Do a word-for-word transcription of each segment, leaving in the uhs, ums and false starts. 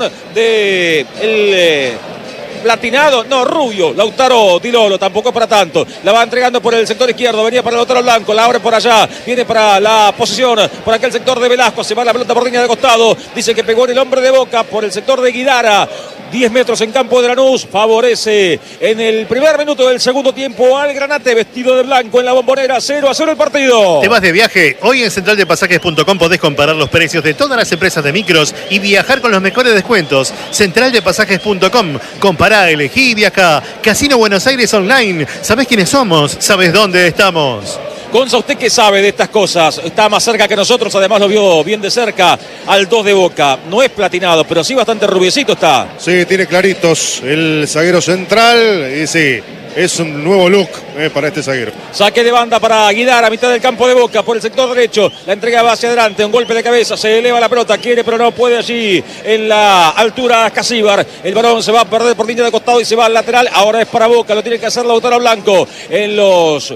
de el eh, platinado, no, rubio, Lautaro Di Lolo, tampoco es para tanto, la va entregando por el sector izquierdo, venía para Lautaro Blanco, la abre por allá, viene para la posición, por aquel sector de Velasco, se va la pelota por línea de costado, dice que pegó en el hombre de Boca, por el sector de Guidara, diez metros en campo de Lanús, favorece en el primer minuto del segundo tiempo al Granate, vestido de blanco en la Bombonera, cero a cero el partido. ¿Te vas de viaje? Hoy en central de pasajes punto com podés comparar los precios de todas las empresas de micros y viajar con los mejores descuentos. central de pasajes punto com, compará, elegí y viajá. Casino Buenos Aires Online, ¿sabés quiénes somos? ¿Sabés dónde estamos? Gonza, ¿usted qué sabe de estas cosas? Está más cerca que nosotros, además lo vio bien de cerca al dos de Boca. No es platinado, pero sí bastante rubiecito está. Sí, tiene claritos el zaguero central y sí, es un nuevo look eh, para este zaguero. Saque de banda para Guidara a mitad del campo de Boca por el sector derecho. La entrega va hacia adelante, un golpe de cabeza, se eleva la pelota, quiere pero no puede allí en la altura Casíbar. El balón se va a perder por línea de costado y se va al lateral. Ahora es para Boca, lo tiene que hacer Lautaro Blanco en los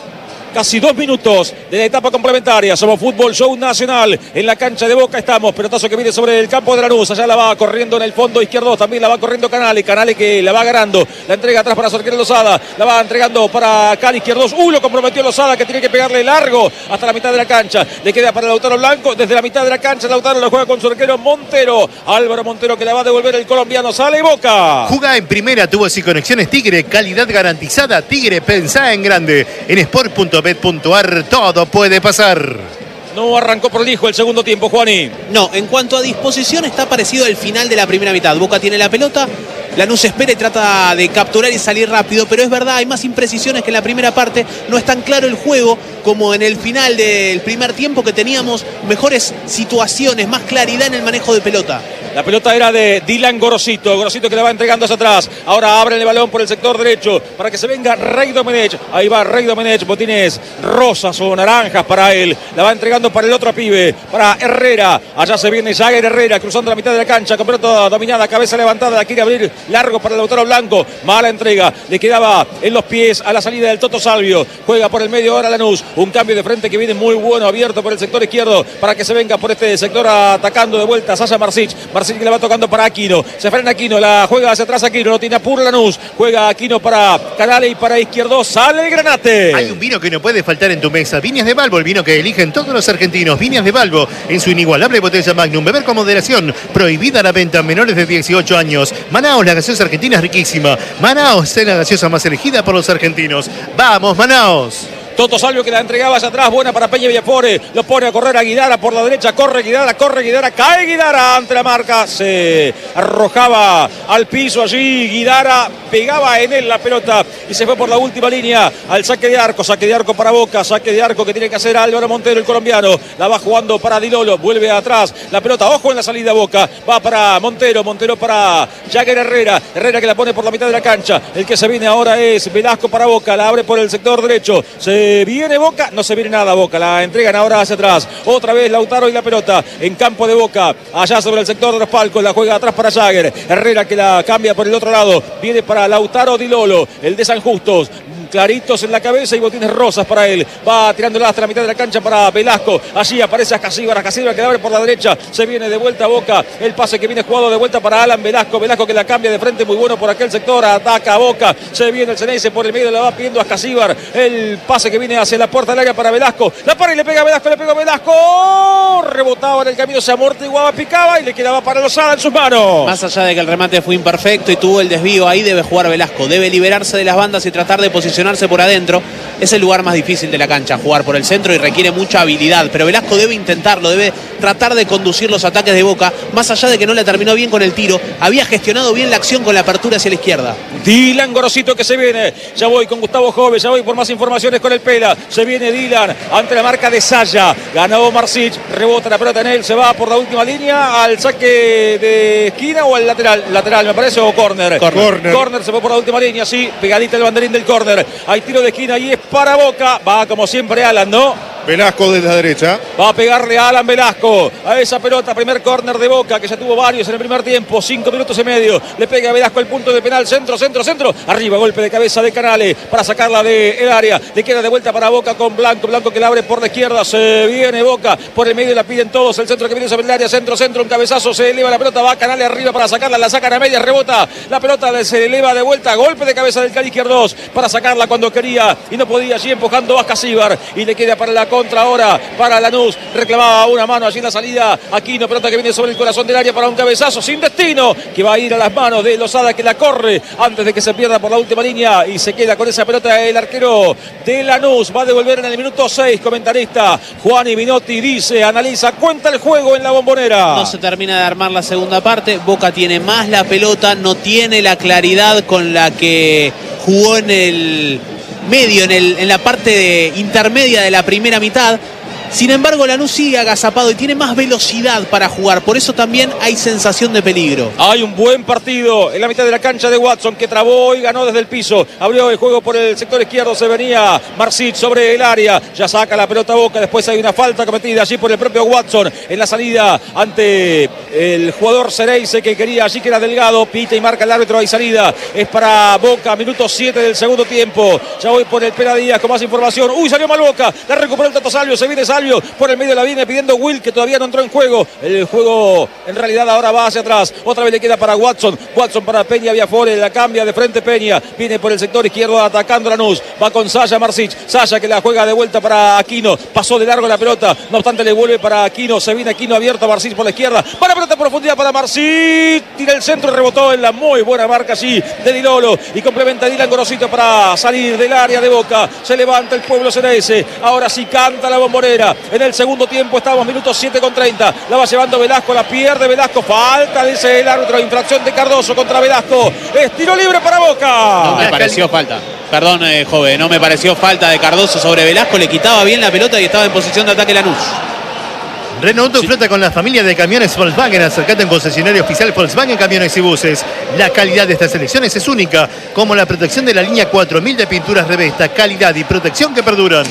casi dos minutos de la etapa complementaria. Somos Fútbol Show Nacional. En la cancha de Boca estamos. Pelotazo que viene sobre el campo de Lanús. Allá la va corriendo en el fondo izquierdo. También la va corriendo Canales. Canales que la va ganando. La entrega atrás para Sorquero Lozada. La va entregando para Cali izquierdos. Uh, lo comprometió Lozada, que tiene que pegarle largo hasta la mitad de la cancha. Le queda para Lautaro Blanco. Desde la mitad de la cancha Lautaro lo juega con su arquero Montero. Álvaro Montero que la va a devolver el colombiano. Sale Boca. Juga en primera, tuvo y conexiones Tigre. Calidad garantizada. Tigre, pensá en grande. En sport punto bet punto ar todo puede pasar. No arrancó prolijo el segundo tiempo, Juani. No, en cuanto a disposición está parecido al final de la primera mitad. Boca tiene la pelota, Lanús espera y trata de capturar y salir rápido, pero es verdad, hay más imprecisiones que en la primera parte. No es tan claro el juego como en el final del primer tiempo, que teníamos mejores situaciones, más claridad en el manejo de pelota. La pelota era de Dylan Gorosito. Gorosito que la va entregando hacia atrás. Ahora abre el balón por el sector derecho para que se venga Rey Domenech. Ahí va Rey Domenech. Botines rosas o naranjas para él. La va entregando para el otro pibe, para Herrera. Allá se viene Jagger Herrera cruzando la mitad de la cancha. Con pelota dominada, cabeza levantada. La quiere abrir largo para el Lautaro Blanco. Mala entrega. Le quedaba en los pies a la salida del Toto Salvio. Juega por el medio ahora Lanús. Un cambio de frente que viene muy bueno, abierto por el sector izquierdo para que se venga por este sector atacando de vuelta Sasha Marsic. Marsic que la va tocando para Aquino. Se frena Aquino, la juega hacia atrás Aquino. No tiene apuro Lanús. Juega Aquino para Canales y para izquierdo. Sale el Granate. Hay un vino que no puede faltar en tu mesa. Viñas de Balbo, el vino que eligen todos los argentinos. Viñas de Balbo, en su inigualable botella Magnum. Beber con moderación. Prohibida la venta a menores de dieciocho años. Manaos, la gaseosa argentina es riquísima. Manaos es la gaseosa más elegida por los argentinos. ¡Vamos, Manaos! Toto Salvio que la entregaba hacia atrás, buena para Peña Villafore, lo pone a correr a Guidara por la derecha, corre Guidara, corre Guidara, cae Guidara ante la marca, se arrojaba al piso allí, Guidara pegaba en él la pelota y se fue por la última línea al saque de arco, saque de arco para Boca, saque de arco que tiene que hacer Álvaro Montero, el colombiano, la va jugando para Di Lolo, vuelve atrás, la pelota, ojo en la salida Boca, va para Montero, Montero para Jagger Herrera, Herrera que la pone por la mitad de la cancha, el que se viene ahora es Velasco para Boca, la abre por el sector derecho, se viene Boca, no se viene nada Boca, la entregan ahora hacia atrás, otra vez Lautaro y la pelota en campo de Boca, allá sobre el sector de los palcos, la juega atrás para Jagger, Herrera que la cambia por el otro lado, viene para Lautaro Di Lolo, el de San Justos, claritos en la cabeza y botines rosas para él, va tirándola hasta la mitad de la cancha para Velasco, allí aparece Ascasíbar, Ascasíbar que la abre por la derecha, se viene de vuelta a Boca, el pase que viene jugado de vuelta para Alan Velasco, Velasco que la cambia de frente, muy bueno por aquel sector, ataca a Boca, se viene el Ceneice por el medio, la va pidiendo Ascasíbar, el pase que viene hacia la puerta del área para Velasco, la para y le pega a Velasco, le pega a Velasco, rebotaba en el camino, se amortiguaba, picaba y le quedaba para Lozada en sus manos. Más allá de que el remate fue imperfecto y tuvo el desvío, ahí debe jugar Velasco, debe liberarse de las bandas y tratar de posicionarse por adentro. Es el lugar más difícil de la cancha, jugar por el centro, y requiere mucha habilidad, pero Velasco debe intentarlo, debe tratar de conducir los ataques de Boca, más allá de que no le terminó bien con el tiro, había gestionado bien la acción con la apertura hacia la izquierda. Dylan Gorosito que se viene, ya voy con Gustavo Jove, ya voy por más informaciones con el Pela, se viene Dylan ante la marca de Saya, ganó Marsic, rebota la pelota en él, se va por la última línea al saque de esquina o al lateral, lateral me parece, o córner. Córner. Córner, se fue por la última línea, sí, pegadita el banderín del córner, hay tiro de esquina y es para Boca, va como siempre Alan, ¿no? Velasco desde la derecha. Va a pegarle a Alan Velasco a esa pelota. Primer córner de Boca, que ya tuvo varios en el primer tiempo. Cinco minutos y medio. Le pega a Velasco el punto de penal. Centro, centro, centro. Arriba, golpe de cabeza de Canales para sacarla del área. Le queda de vuelta para Boca con Blanco. Blanco que la abre por la izquierda. Se viene Boca. Por el medio la piden todos. El centro que viene sobre el área. Centro, centro. Un cabezazo. Se eleva la pelota. Va Canales arriba para sacarla. La sacan a media. Rebota. La pelota se eleva de vuelta. Golpe de cabeza del Cali izquierdos para sacarla cuando quería y no podía. Allí empujando a Casíbar. Y le queda para la contra ahora. Para Lanús, reclamaba una mano allí en la salida. Aquino, pelota que viene sobre el corazón del área para un cabezazo sin destino, que va a ir a las manos de Lozada, que la corre antes de que se pierda por la última línea y se queda con esa pelota el arquero de Lanús. Va a devolver en el minuto seis, comentarista Juan Minotti dice, analiza, cuenta el juego en la Bombonera. No se termina de armar la segunda parte. Boca tiene más la pelota, no tiene la claridad con la que jugó en el medio, en, el, en la parte de, intermedia de la primera mitad. Sin embargo, Lanús sigue agazapado y tiene más velocidad para jugar. Por eso también hay sensación de peligro. Hay un buen partido en la mitad de la cancha de Watson, que trabó y ganó desde el piso. Abrió el juego por el sector izquierdo. Se venía Marsic sobre el área. Ya saca la pelota Boca. Después hay una falta cometida allí por el propio Watson en la salida ante el jugador Cereice, que quería allí, que era Delgado. Pita y marca el árbitro. Hay salida. Es para Boca. Minuto siete del segundo tiempo. Ya voy por el Pera Díaz con más información. Uy, salió mal Boca. La recuperó el Tato Salvio. Se viene Salvio. Por el medio la viene pidiendo Will, que todavía no entró en juego. El juego en realidad ahora va hacia atrás. Otra vez le queda para Watson. Watson para Peña Viafore. La cambia de frente Peña. Viene por el sector izquierdo atacando a Lanús. Va con Saya Marsic. Saya que la juega de vuelta para Aquino. Pasó de largo la pelota. No obstante le vuelve para Aquino. Se viene Aquino abierto a Marsic por la izquierda. Para pelota en profundidad para Marsic. Tira el centro y rebotó en la muy buena marca allí de Dilolo. Y complementa Dylan Gorosito para salir del área de Boca. Se levanta el pueblo Cereice. Ahora sí canta la Bombonera. En el segundo tiempo estamos, minutos siete con treinta. La va llevando Velasco, la pierde Velasco. Falta, dice el árbitro. Infracción de Cardoso contra Velasco. Es tiro libre para Boca. No me pareció falta. Perdón, eh, joven, no me pareció falta de Cardoso sobre Velasco. Le quitaba bien la pelota y estaba en posición de ataque Lanús. Renault sí. Flota con la familia de camiones Volkswagen. Acercate en concesionario oficial Volkswagen Camiones y Buses. La calidad de estas selecciones es única, como la protección de la línea cuatro mil de pinturas Revesta. Calidad y protección que perduran.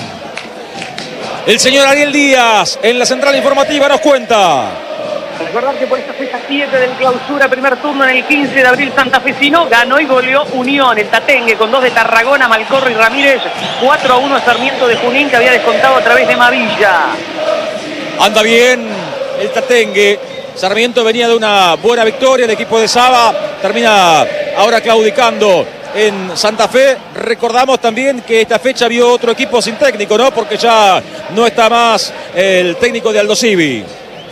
El señor Ariel Díaz en la central informativa nos cuenta. Recordar que por esta fecha siete del clausura, primer turno en el quince de abril, santafesino ganó y goleó Unión, el Tatengue, con dos de Tarragona, Malcorro y Ramírez, cuatro a uno a Sarmiento de Junín, que había descontado a través de Mavilla. Anda bien el Tatengue. Sarmiento venía de una buena victoria, el equipo de Saba termina ahora claudicando en Santa Fe. Recordamos también que esta fecha vio otro equipo sin técnico, ¿no? Porque ya no está más el técnico de Aldo Civi.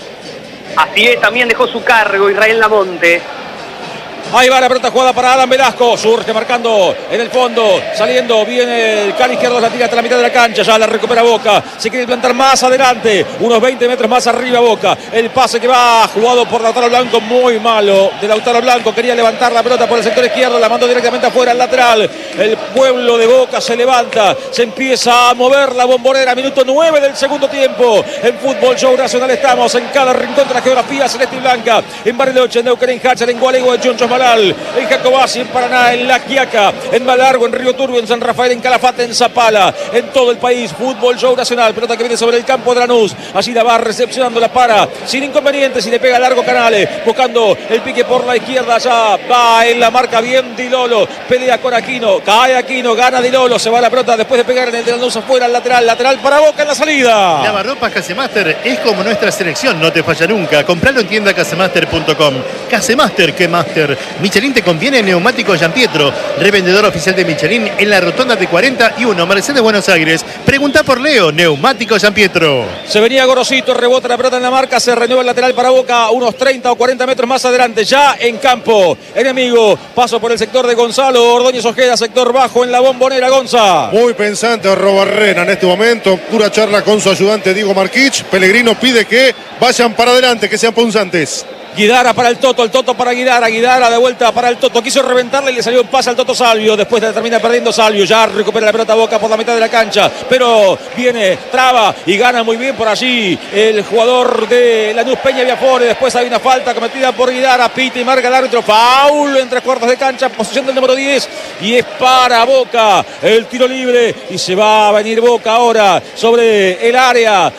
Así es, también dejó su cargo Israel Lamonte. Ahí va la pelota jugada para Adam Velasco. Surge marcando en el fondo. Saliendo viene el Cali izquierdo. La tira hasta la mitad de la cancha. Ya la recupera Boca. Se quiere plantar más adelante. Unos veinte metros más arriba Boca. El pase que va jugado por Lautaro Blanco. Muy malo de Lautaro Blanco. Quería levantar la pelota por el sector izquierdo. La mandó directamente afuera al lateral. El pueblo de Boca se levanta. Se empieza a mover la Bombonera. Minuto nueve del segundo tiempo. En Fútbol Show Nacional estamos en cada rincón de la geografía celeste y blanca. En Bariloche, en Neuquén, en Hacha, en Gualeguay, en Chonchos, en Jacobasi, en Paraná, en La Quiaca, en Malargo, en Río Turbio, en San Rafael, en Calafate, en Zapala, en todo el país. Fútbol Show Nacional, pelota que viene sobre el campo de Lanús. Allí la va recepcionando, la para sin inconvenientes y le pega largo Canales, buscando el pique por la izquierda. Ya va en la marca bien Dilolo, pelea con Aquino, cae Aquino, gana Dilolo, se va la pelota después de pegar en el de Lanús afuera, al lateral, lateral para Boca en la salida. Lavarropas Casemaster es como nuestra selección, no te falla nunca. Compralo en tienda casemaster punto com. Casemaster, que master. Michelin te conviene, neumático Giampietro, revendedor oficial de Michelin en la rotonda de cuarenta y uno, Mercedes, Buenos Aires. Pregunta por Leo, neumático Giampietro. Se venía Gorosito, rebota la pelota en la marca, se renueva el lateral para Boca, unos treinta o cuarenta metros más adelante, ya en campo enemigo. Paso por el sector de Gonzalo Ordóñez Ojeda, sector bajo en la Bombonera. Gonza. Muy pensante Robarrena en este momento, pura charla con su ayudante Diego Marquich. Pellegrino pide que vayan para adelante, que sean punzantes. Guidara para el Toto, el Toto para Guidara, Guidara de vuelta para el Toto, quiso reventarle y le salió un pase al Toto Salvio, después la termina perdiendo Salvio, ya recupera la pelota Boca por la mitad de la cancha, pero viene, traba y gana muy bien por allí el jugador de Lanús, Peña Viafore. Después hay una falta cometida por Guidara, pita y marca el árbitro, foul en tres cuartos de cancha, posición del número diez y es para Boca el tiro libre y se va a venir Boca ahora sobre el área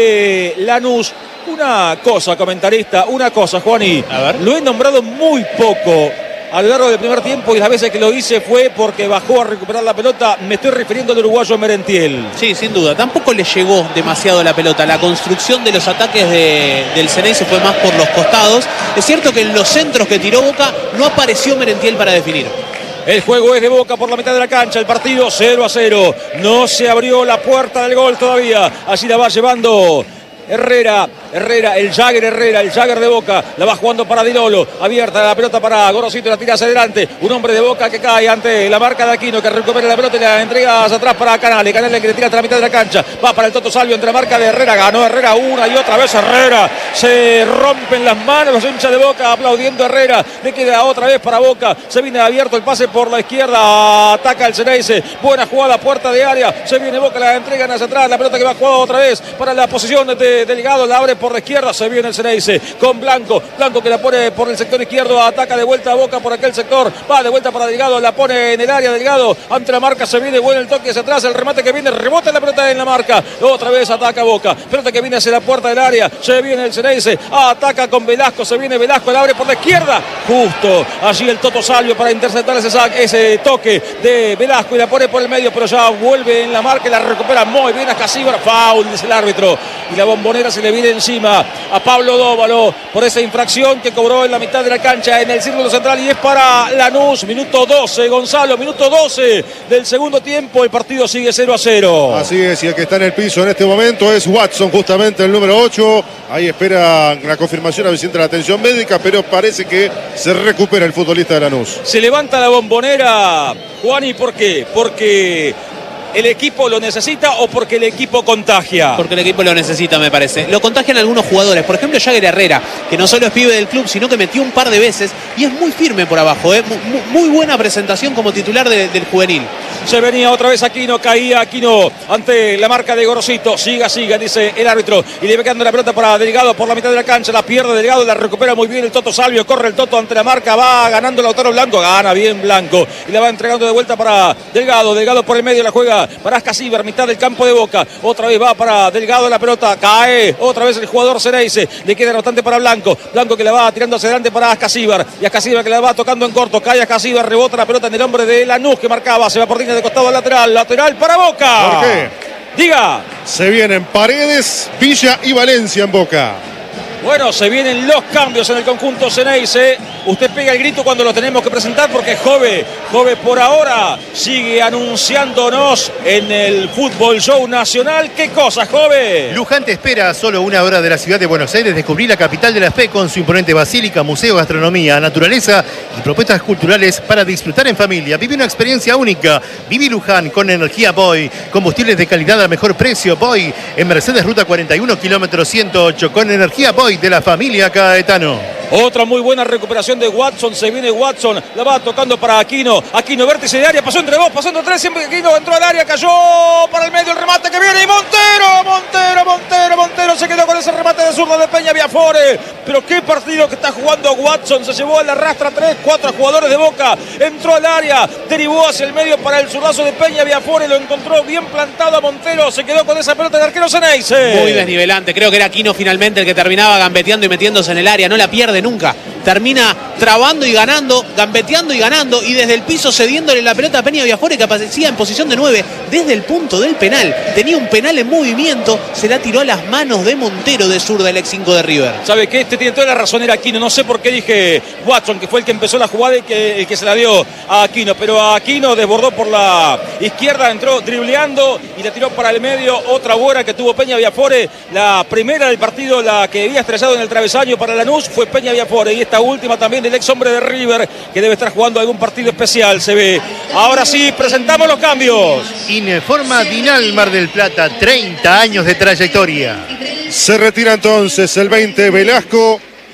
de Lanús. Una cosa, comentarista, una cosa, Juani, A ver. lo he nombrado muy poco a lo largo del primer tiempo y las veces que lo hice fue porque bajó a recuperar la pelota. Me estoy refiriendo al uruguayo Merentiel. Sí, sin duda. Tampoco le llegó demasiado la pelota. La construcción de los ataques de, del Ceneice fue más por los costados. Es cierto que en los centros que tiró Boca no apareció Merentiel para definir. El juego es de Boca por la mitad de la cancha. El partido cero a cero. No se abrió la puerta del gol todavía. Allí la va llevando Herrera, Herrera, el Jagger Herrera, el Jagger de Boca, la va jugando para Di Lolo, abierta la pelota para Gorosito, la tira hacia adelante, un hombre de Boca que cae ante la marca de Aquino, que recupera la pelota y la entrega hacia atrás para Canale, Canale que le tira hasta la mitad de la cancha, va para el Toto Salvio entre la marca de Herrera, ganó Herrera una y otra vez Herrera, se rompen las manos los hinchas de Boca aplaudiendo a Herrera, le queda otra vez para Boca, se viene abierto el pase por la izquierda, ataca el Ceneice, buena jugada, puerta de área, se viene Boca, la entregan hacia atrás, la pelota que va jugada otra vez para la posición de Delgado, la abre por la izquierda, se viene el Ceneice con Blanco, Blanco que la pone por el sector izquierdo, ataca de vuelta a Boca por aquel sector, va de vuelta para Delgado, la pone en el área Delgado, ante la marca se viene, bueno el toque hacia atrás, el remate que viene, rebota la pelota en la marca, otra vez ataca Boca, pelota que viene hacia la puerta del área, se viene el Ceneice, ataca con Velasco, se viene Velasco, la abre por la izquierda, justo allí el Toto Salvio para interceptar ese, ese toque de Velasco y la pone por el medio, pero ya vuelve en la marca y la recupera muy bien a Casíbar, foul dice el árbitro, y la Bombonera se le viene encima a Pablo Dóvalo por esa infracción que cobró en la mitad de la cancha en el círculo central y es para Lanús, minuto doce, Gonzalo, minuto doce del segundo tiempo, el partido sigue cero a cero. Así es, y el que está en el piso en este momento es Watson, justamente el número ocho, ahí espera la confirmación, a ver si entra la atención médica, pero parece que se recupera el futbolista de Lanús. Se levanta la Bombonera, Juani, ¿por qué? Porque ¿el equipo lo necesita o porque el equipo contagia? Porque el equipo lo necesita, me parece. Lo contagian algunos jugadores. Por ejemplo, Jagger Herrera, que no solo es pibe del club, sino que metió un par de veces y es muy firme por abajo. ¿eh? Muy, muy buena presentación como titular de, del juvenil. Se venía otra vez Aquino, caía Aquino ante la marca de Gorosito. Siga, siga, dice el árbitro. Y le va quedando la pelota para Delgado por la mitad de la cancha. La pierde Delgado, la recupera muy bien el Toto Salvio. Corre el Toto ante la marca, va ganando Lautaro Blanco. Gana bien Blanco. Y la va entregando de vuelta para Delgado. Delgado por el medio la juega para Ascasíbar, mitad del campo de Boca. Otra vez va para Delgado la pelota. Cae otra vez el jugador Ceneice. Le queda anotante para Blanco. Blanco que la va tirando hacia adelante para Ascasíbar. Y Ascasíbar que la va tocando en corto. Cae Ascasíbar, rebota la pelota en el hombre de Lanús que marcaba. Se va por línea de costado al lateral. Lateral para Boca. ¿Por qué? Diga. Se vienen Paredes, Villa y Valencia en Boca. Bueno, se vienen los cambios en el conjunto Ceneice. Usted pega el grito cuando lo tenemos que presentar porque Jove, Jove por ahora sigue anunciándonos en el Fútbol Show Nacional. ¿Qué cosa, Jove? Luján te espera a solo una hora de la ciudad de Buenos Aires descubrir la capital de la fe con su imponente basílica, museo, gastronomía, naturaleza y propuestas culturales para disfrutar en familia. Vive una experiencia única. Viví Luján con energía Boy. Combustibles de calidad al mejor precio. Boy en Mercedes Ruta cuarenta y uno, kilómetro ciento ocho. Con energía Boy de la familia Caetano. Otra muy buena recuperación de Watson. Se viene Watson. La va tocando para Aquino. Aquino, vértice de área. Pasó entre dos, pasó entre tres. Siempre Aquino entró al área. Cayó para el medio. El remate que viene. Y Montero, Montero, Montero, Montero. Se quedó con ese remate de zurdo de Peña Viafore. Pero qué partido que está jugando Watson. Se llevó a la rastra tres, cuatro jugadores de Boca. Entró al área. Derivó hacia el medio para el zurdazo de Peña Viafore. Lo encontró bien plantado a Montero. Se quedó con esa pelota de arquero Ceneice. Muy desnivelante. Creo que era Aquino finalmente el que terminaba gambeteando y metiéndose en el área. No la pierde nunca. Termina trabando y ganando, gambeteando y ganando, y desde el piso cediéndole la pelota a Peña Viafore, que aparecía en posición de nueve desde el punto del penal. Tenía un penal en movimiento, se la tiró a las manos de Montero de zurda, el ex cinco de River. ¿Sabe qué? Este tiene toda la razón, era Aquino. No sé por qué dije Watson, que fue el que empezó la jugada y que, el que se la dio a Aquino. Pero a Aquino desbordó por la izquierda, entró dribleando y la tiró para el medio. Otra buena que tuvo Peña Viafore. La primera del partido, la que había estrellado en el travesaño para Lanús, fue Peña Viafore. Y esta última también del ex hombre de River, que debe estar jugando algún partido especial, se ve. Ahora sí, presentamos los cambios. Informa Dinal Mar del Plata, treinta años de trayectoria. Se retira entonces el veinte Velasco.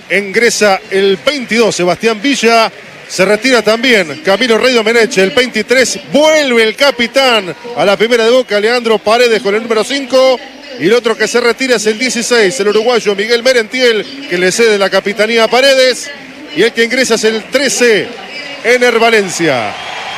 ingresa el veintidós, Sebastián Villa. Se retira también Camilo Rey Domenech, el veintitrés. Vuelve el capitán a la primera de Boca, Leandro Paredes, con el número cinco. Y el otro que se retira es el dieciséis, el uruguayo Miguel Merentiel, que le cede la capitanía a Paredes. Y el que ingresa es el trece, Ener Valencia.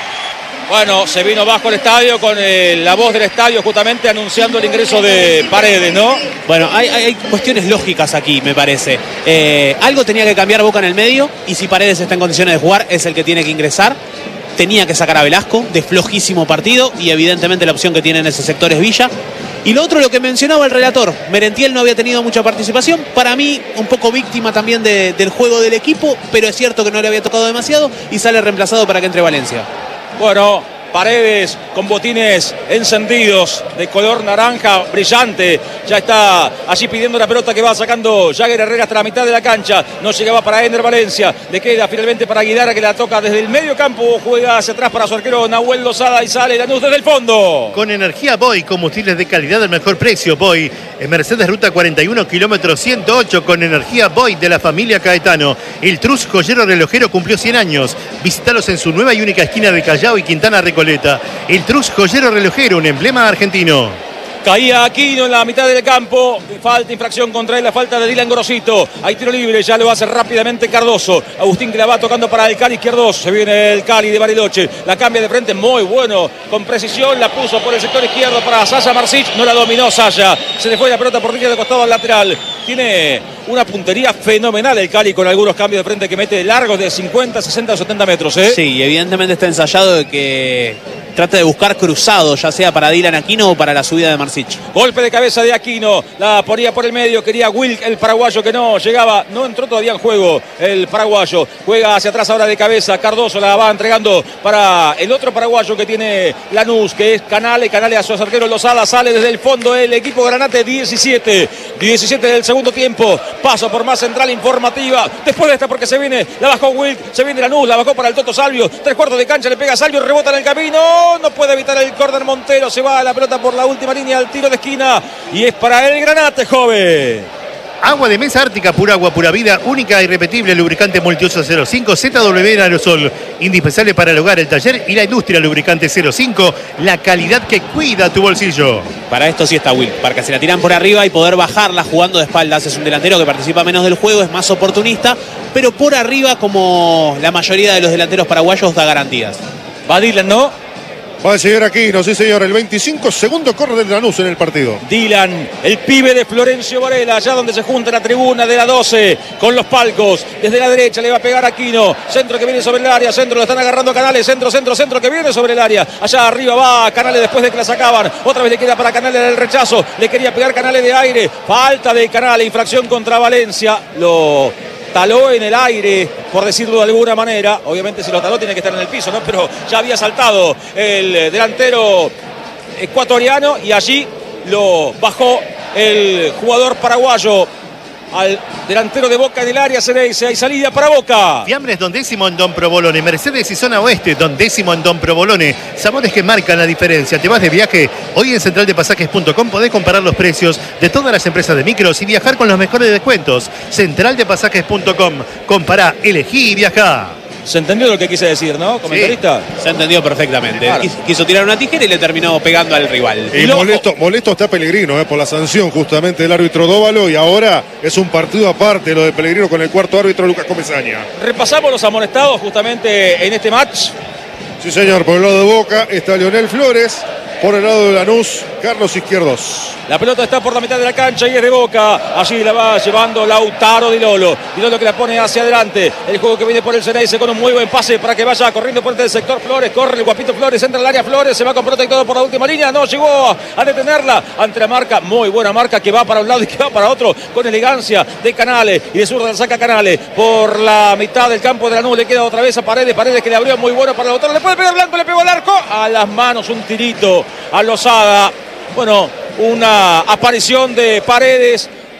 Bueno, se vino bajo el estadio con eh, la voz del estadio justamente anunciando el ingreso de Paredes, ¿no? Bueno, hay, hay cuestiones lógicas aquí, me parece. Eh, algo tenía que cambiar Boca en el medio, y si Paredes está en condiciones de jugar, es el que tiene que ingresar. Tenía que sacar a Velasco de flojísimo partido, y evidentemente la opción que tiene en ese sector es Villa. Y lo otro, lo que mencionaba el relator, Merentiel no había tenido mucha participación. Para mí, un poco víctima también de, del juego del equipo, pero es cierto que no le había tocado demasiado y sale reemplazado para que entre Valencia. Bueno, Paredes con botines encendidos de color naranja brillante. Ya está allí pidiendo la pelota que va sacando Jagger Herrera hasta la mitad de la cancha. No llegaba para Ener Valencia. Le queda finalmente para Guidara, que la toca desde el medio campo. Juega hacia atrás para su arquero Nahuel Lozada y sale Lanús desde el fondo. Con energía Boy, combustibles de calidad al mejor precio. Boy, en Mercedes Ruta cuarenta y uno, kilómetro ciento ocho, con energía Boy de la familia Caetano. El Trus Joyero Relojero cumplió cien años. Visítalos en su nueva y única esquina de Callao y Quintana Recoleta. El Trus Joyero Relojero, un emblema argentino. Caía Aquino en la mitad del campo. Falta, infracción contra él, la falta de Dylan Grosito. Hay tiro libre, ya lo hace rápidamente Cardoso. Agustín que la va tocando para el Cali izquierdo. Se viene el Cali de Bariloche. La cambia de frente, muy bueno. Con precisión la puso por el sector izquierdo para Sasha Marsic. No la dominó Sasha. Se le fue la pelota por línea de costado al lateral. Tiene una puntería fenomenal el Cali, con algunos cambios de frente que mete largos de cincuenta, sesenta, setenta metros. ¿eh? Sí, y evidentemente está ensayado de que trata de buscar cruzado, ya sea para Dylan Aquino o para la subida de Marsic. Golpe de cabeza de Aquino, la ponía por el medio, quería Wilk, el paraguayo, que no llegaba, no entró todavía en juego el paraguayo. Juega hacia atrás ahora de cabeza, Cardoso la va entregando para el otro paraguayo que tiene Lanús, que es Canale. Canale a su arquero Lozada, sale desde el fondo el equipo Granate. Diecisiete, diecisiete del segundo tiempo. Paso por más central informativa. Después de esta, porque se viene, la bajó Wilk, se viene Lanús, la bajó para el Toto Salvio. Tres cuartos de cancha, le pega a Salvio, rebota en el camino. No puede evitar el córner Montero. Se va la pelota por la última línea al tiro de esquina. Y es para el Granate, joven. Agua de mesa Ártica, pura agua, pura vida, única e irrepetible, lubricante multiuso cero cinco, Z W en aerosol, indispensable para el hogar, el taller y la industria. Lubricante cero cinco, la calidad que cuida tu bolsillo. Para esto sí está Will, para que se la tiran por arriba y poder bajarla jugando de espaldas. Es un delantero que participa menos del juego, es más oportunista, pero por arriba, como la mayoría de los delanteros paraguayos, da garantías. Va Dylan, ¿no? Va a seguir Aquino, sí señor, el veinticinco, segundo córner del Lanús en el partido. Dylan, el pibe de Florencio Varela, allá donde se junta la tribuna de la doce con los palcos. Desde la derecha le va a pegar Aquino. Centro que viene sobre el área, centro lo están agarrando Canales. Centro, centro, centro que viene sobre el área. Allá arriba va Canales después de que la sacaban. Otra vez le queda para Canales el rechazo. Le quería pegar Canales de aire. Falta de Canales, infracción contra Valencia. Lo taló en el aire, por decirlo de alguna manera. Obviamente si lo taló tiene que estar en el piso, ¿no? Pero ya había saltado el delantero ecuatoriano y allí lo bajó el jugador paraguayo al delantero de Boca en el área. Se le dice, hay salida para Boca. Fiambres Don Décimo en Don Provolone, Mercedes y zona oeste, Don Décimo en Don Provolone. Sabores que marcan la diferencia. ¿Te vas de viaje? Hoy en central de pasajes punto com podés comparar los precios de todas las empresas de micros y viajar con los mejores descuentos. central de pasajes punto com. Compará, elegí y viajá. ¿Se entendió lo que quise decir, no, comentarista? Sí, se entendió perfectamente. Claro. Quiso tirar una tijera y le terminó pegando al rival. Y molesto, molesto está Pellegrino eh, por la sanción justamente del árbitro Dóvalo, y ahora es un partido aparte lo de Pellegrino con el cuarto árbitro Lucas Comesaña. Repasamos los amonestados justamente en este match. Sí señor, por el lado de Boca está Leonel Flores, por el lado de Lanús, Carlos Izquierdos. La pelota está por la mitad de la cancha y es de Boca. Allí la va llevando Lautaro Di Lolo. Di Lolo que la pone hacia adelante. El juego que viene por el Ceneice con un muy buen pase para que vaya corriendo por el sector Flores. Corre el guapito Flores, entra al área Flores. Se va con pelota y todo por la última línea. No llegó a detenerla ante la marca. Muy buena marca que va para un lado y que va para otro. Con elegancia de Canales. Y de zurda saca Canales por la mitad del campo de Lanús. Le queda otra vez a Paredes. Paredes que le abrió muy bueno para Lautaro. Le puede pegar Blanco, le pegó al arco. A las manos un tirito a Lozada. Bueno, una aparición de Paredes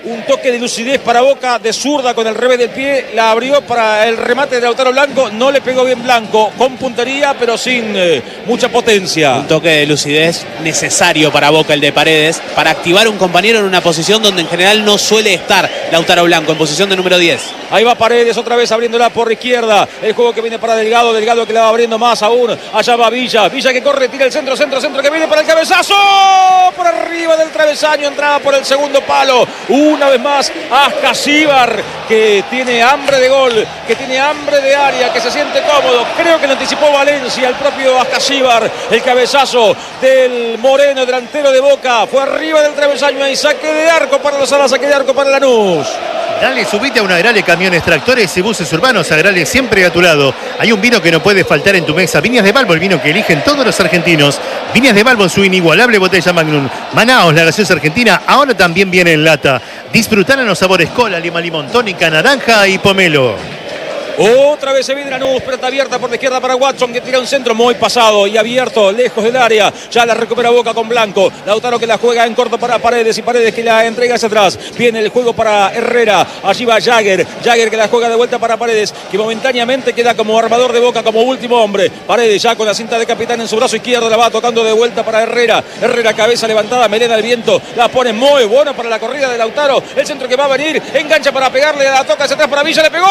un toque de lucidez para Boca de zurda con el revés del pie, la abrió para el remate de Lautaro Blanco, no le pegó bien Blanco, con puntería pero sin eh, mucha potencia. Un toque de lucidez necesario para Boca, el de Paredes, para activar un compañero en una posición donde en general no suele estar Lautaro Blanco, en posición de número diez. Ahí va Paredes otra vez abriéndola por izquierda, el juego que viene para Delgado, Delgado que la va abriendo más aún, allá va Villa, Villa que corre, tira el centro, centro, centro que viene para el cabezazo, por arriba del travesaño, entraba por el segundo palo, una vez más Ascasíbar, que tiene hambre de gol, que tiene hambre de área, que se siente cómodo, creo que lo anticipó Valencia, el propio Ascasíbar, el cabezazo del Moreno, delantero de Boca, fue arriba del travesaño, y saque de arco para los alas, saque de arco para Lanús. Dale, subite a una Agrale Camiones, Tractores y Buses Urbanos. Agrale siempre a tu lado. Hay un vino que no puede faltar en tu mesa. Viñas de Balbo, el vino que eligen todos los argentinos. Viñas de Balbo en su inigualable botella Magnum. Manaos, la gaseosa argentina, ahora también viene en lata. Disfrutar en los sabores cola, lima, limón, tónica, naranja y pomelo. Otra vez se viene Lanús, pelota abierta por la izquierda para Watson, que tira un centro muy pasado y abierto, lejos del área. Ya la recupera Boca con Blanco. Lautaro que la juega en corto para Paredes, y Paredes que la entrega hacia atrás. Viene el juego para Herrera. Allí va Jagger. Jagger que la juega de vuelta para Paredes, que momentáneamente queda como armador de Boca, como último hombre. Paredes ya con la cinta de capitán en su brazo izquierdo, la va tocando de vuelta para Herrera. Herrera, cabeza levantada, melena al viento. La pone muy buena para la corrida de Lautaro. El centro que va a venir, engancha para pegarle, la toca hacia atrás para Villa, le pegó.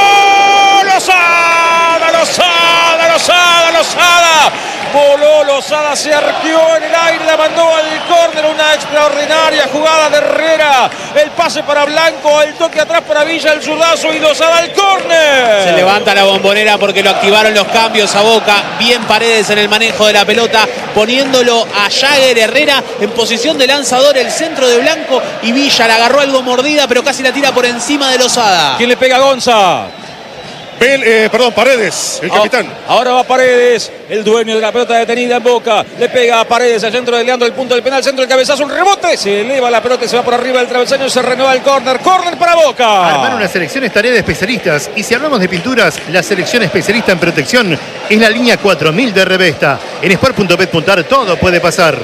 Lozada, Lozada, Lozada, Lozada. Voló Lozada, se arqueó en el aire, la mandó al córner. Una extraordinaria jugada de Herrera. El pase para Blanco, el toque atrás para Villa, el zurdazo y Lozada al córner. Se levanta la Bombonera porque lo activaron los cambios a Boca. Bien Paredes en el manejo de la pelota, poniéndolo a Jagger. Herrera en posición de lanzador, el centro de Blanco, y Villa la agarró algo mordida, pero casi la tira por encima de Lozada. ¿Quién le pega a Gonza? Bel, eh, perdón, Paredes, el capitán. Ahora va Paredes, el dueño de la pelota detenida en Boca. Le pega a Paredes al centro de Leandro, el punto del penal, centro del cabezazo, un rebote. Se eleva la pelota y se va por arriba del travesaño, se renueva el córner. Córner para Boca. Armar una selección es tarea de especialistas. Y si hablamos de pinturas, la selección especialista en protección es la línea cuatro mil de Revesta. En sport punto bet punto ar todo puede pasar.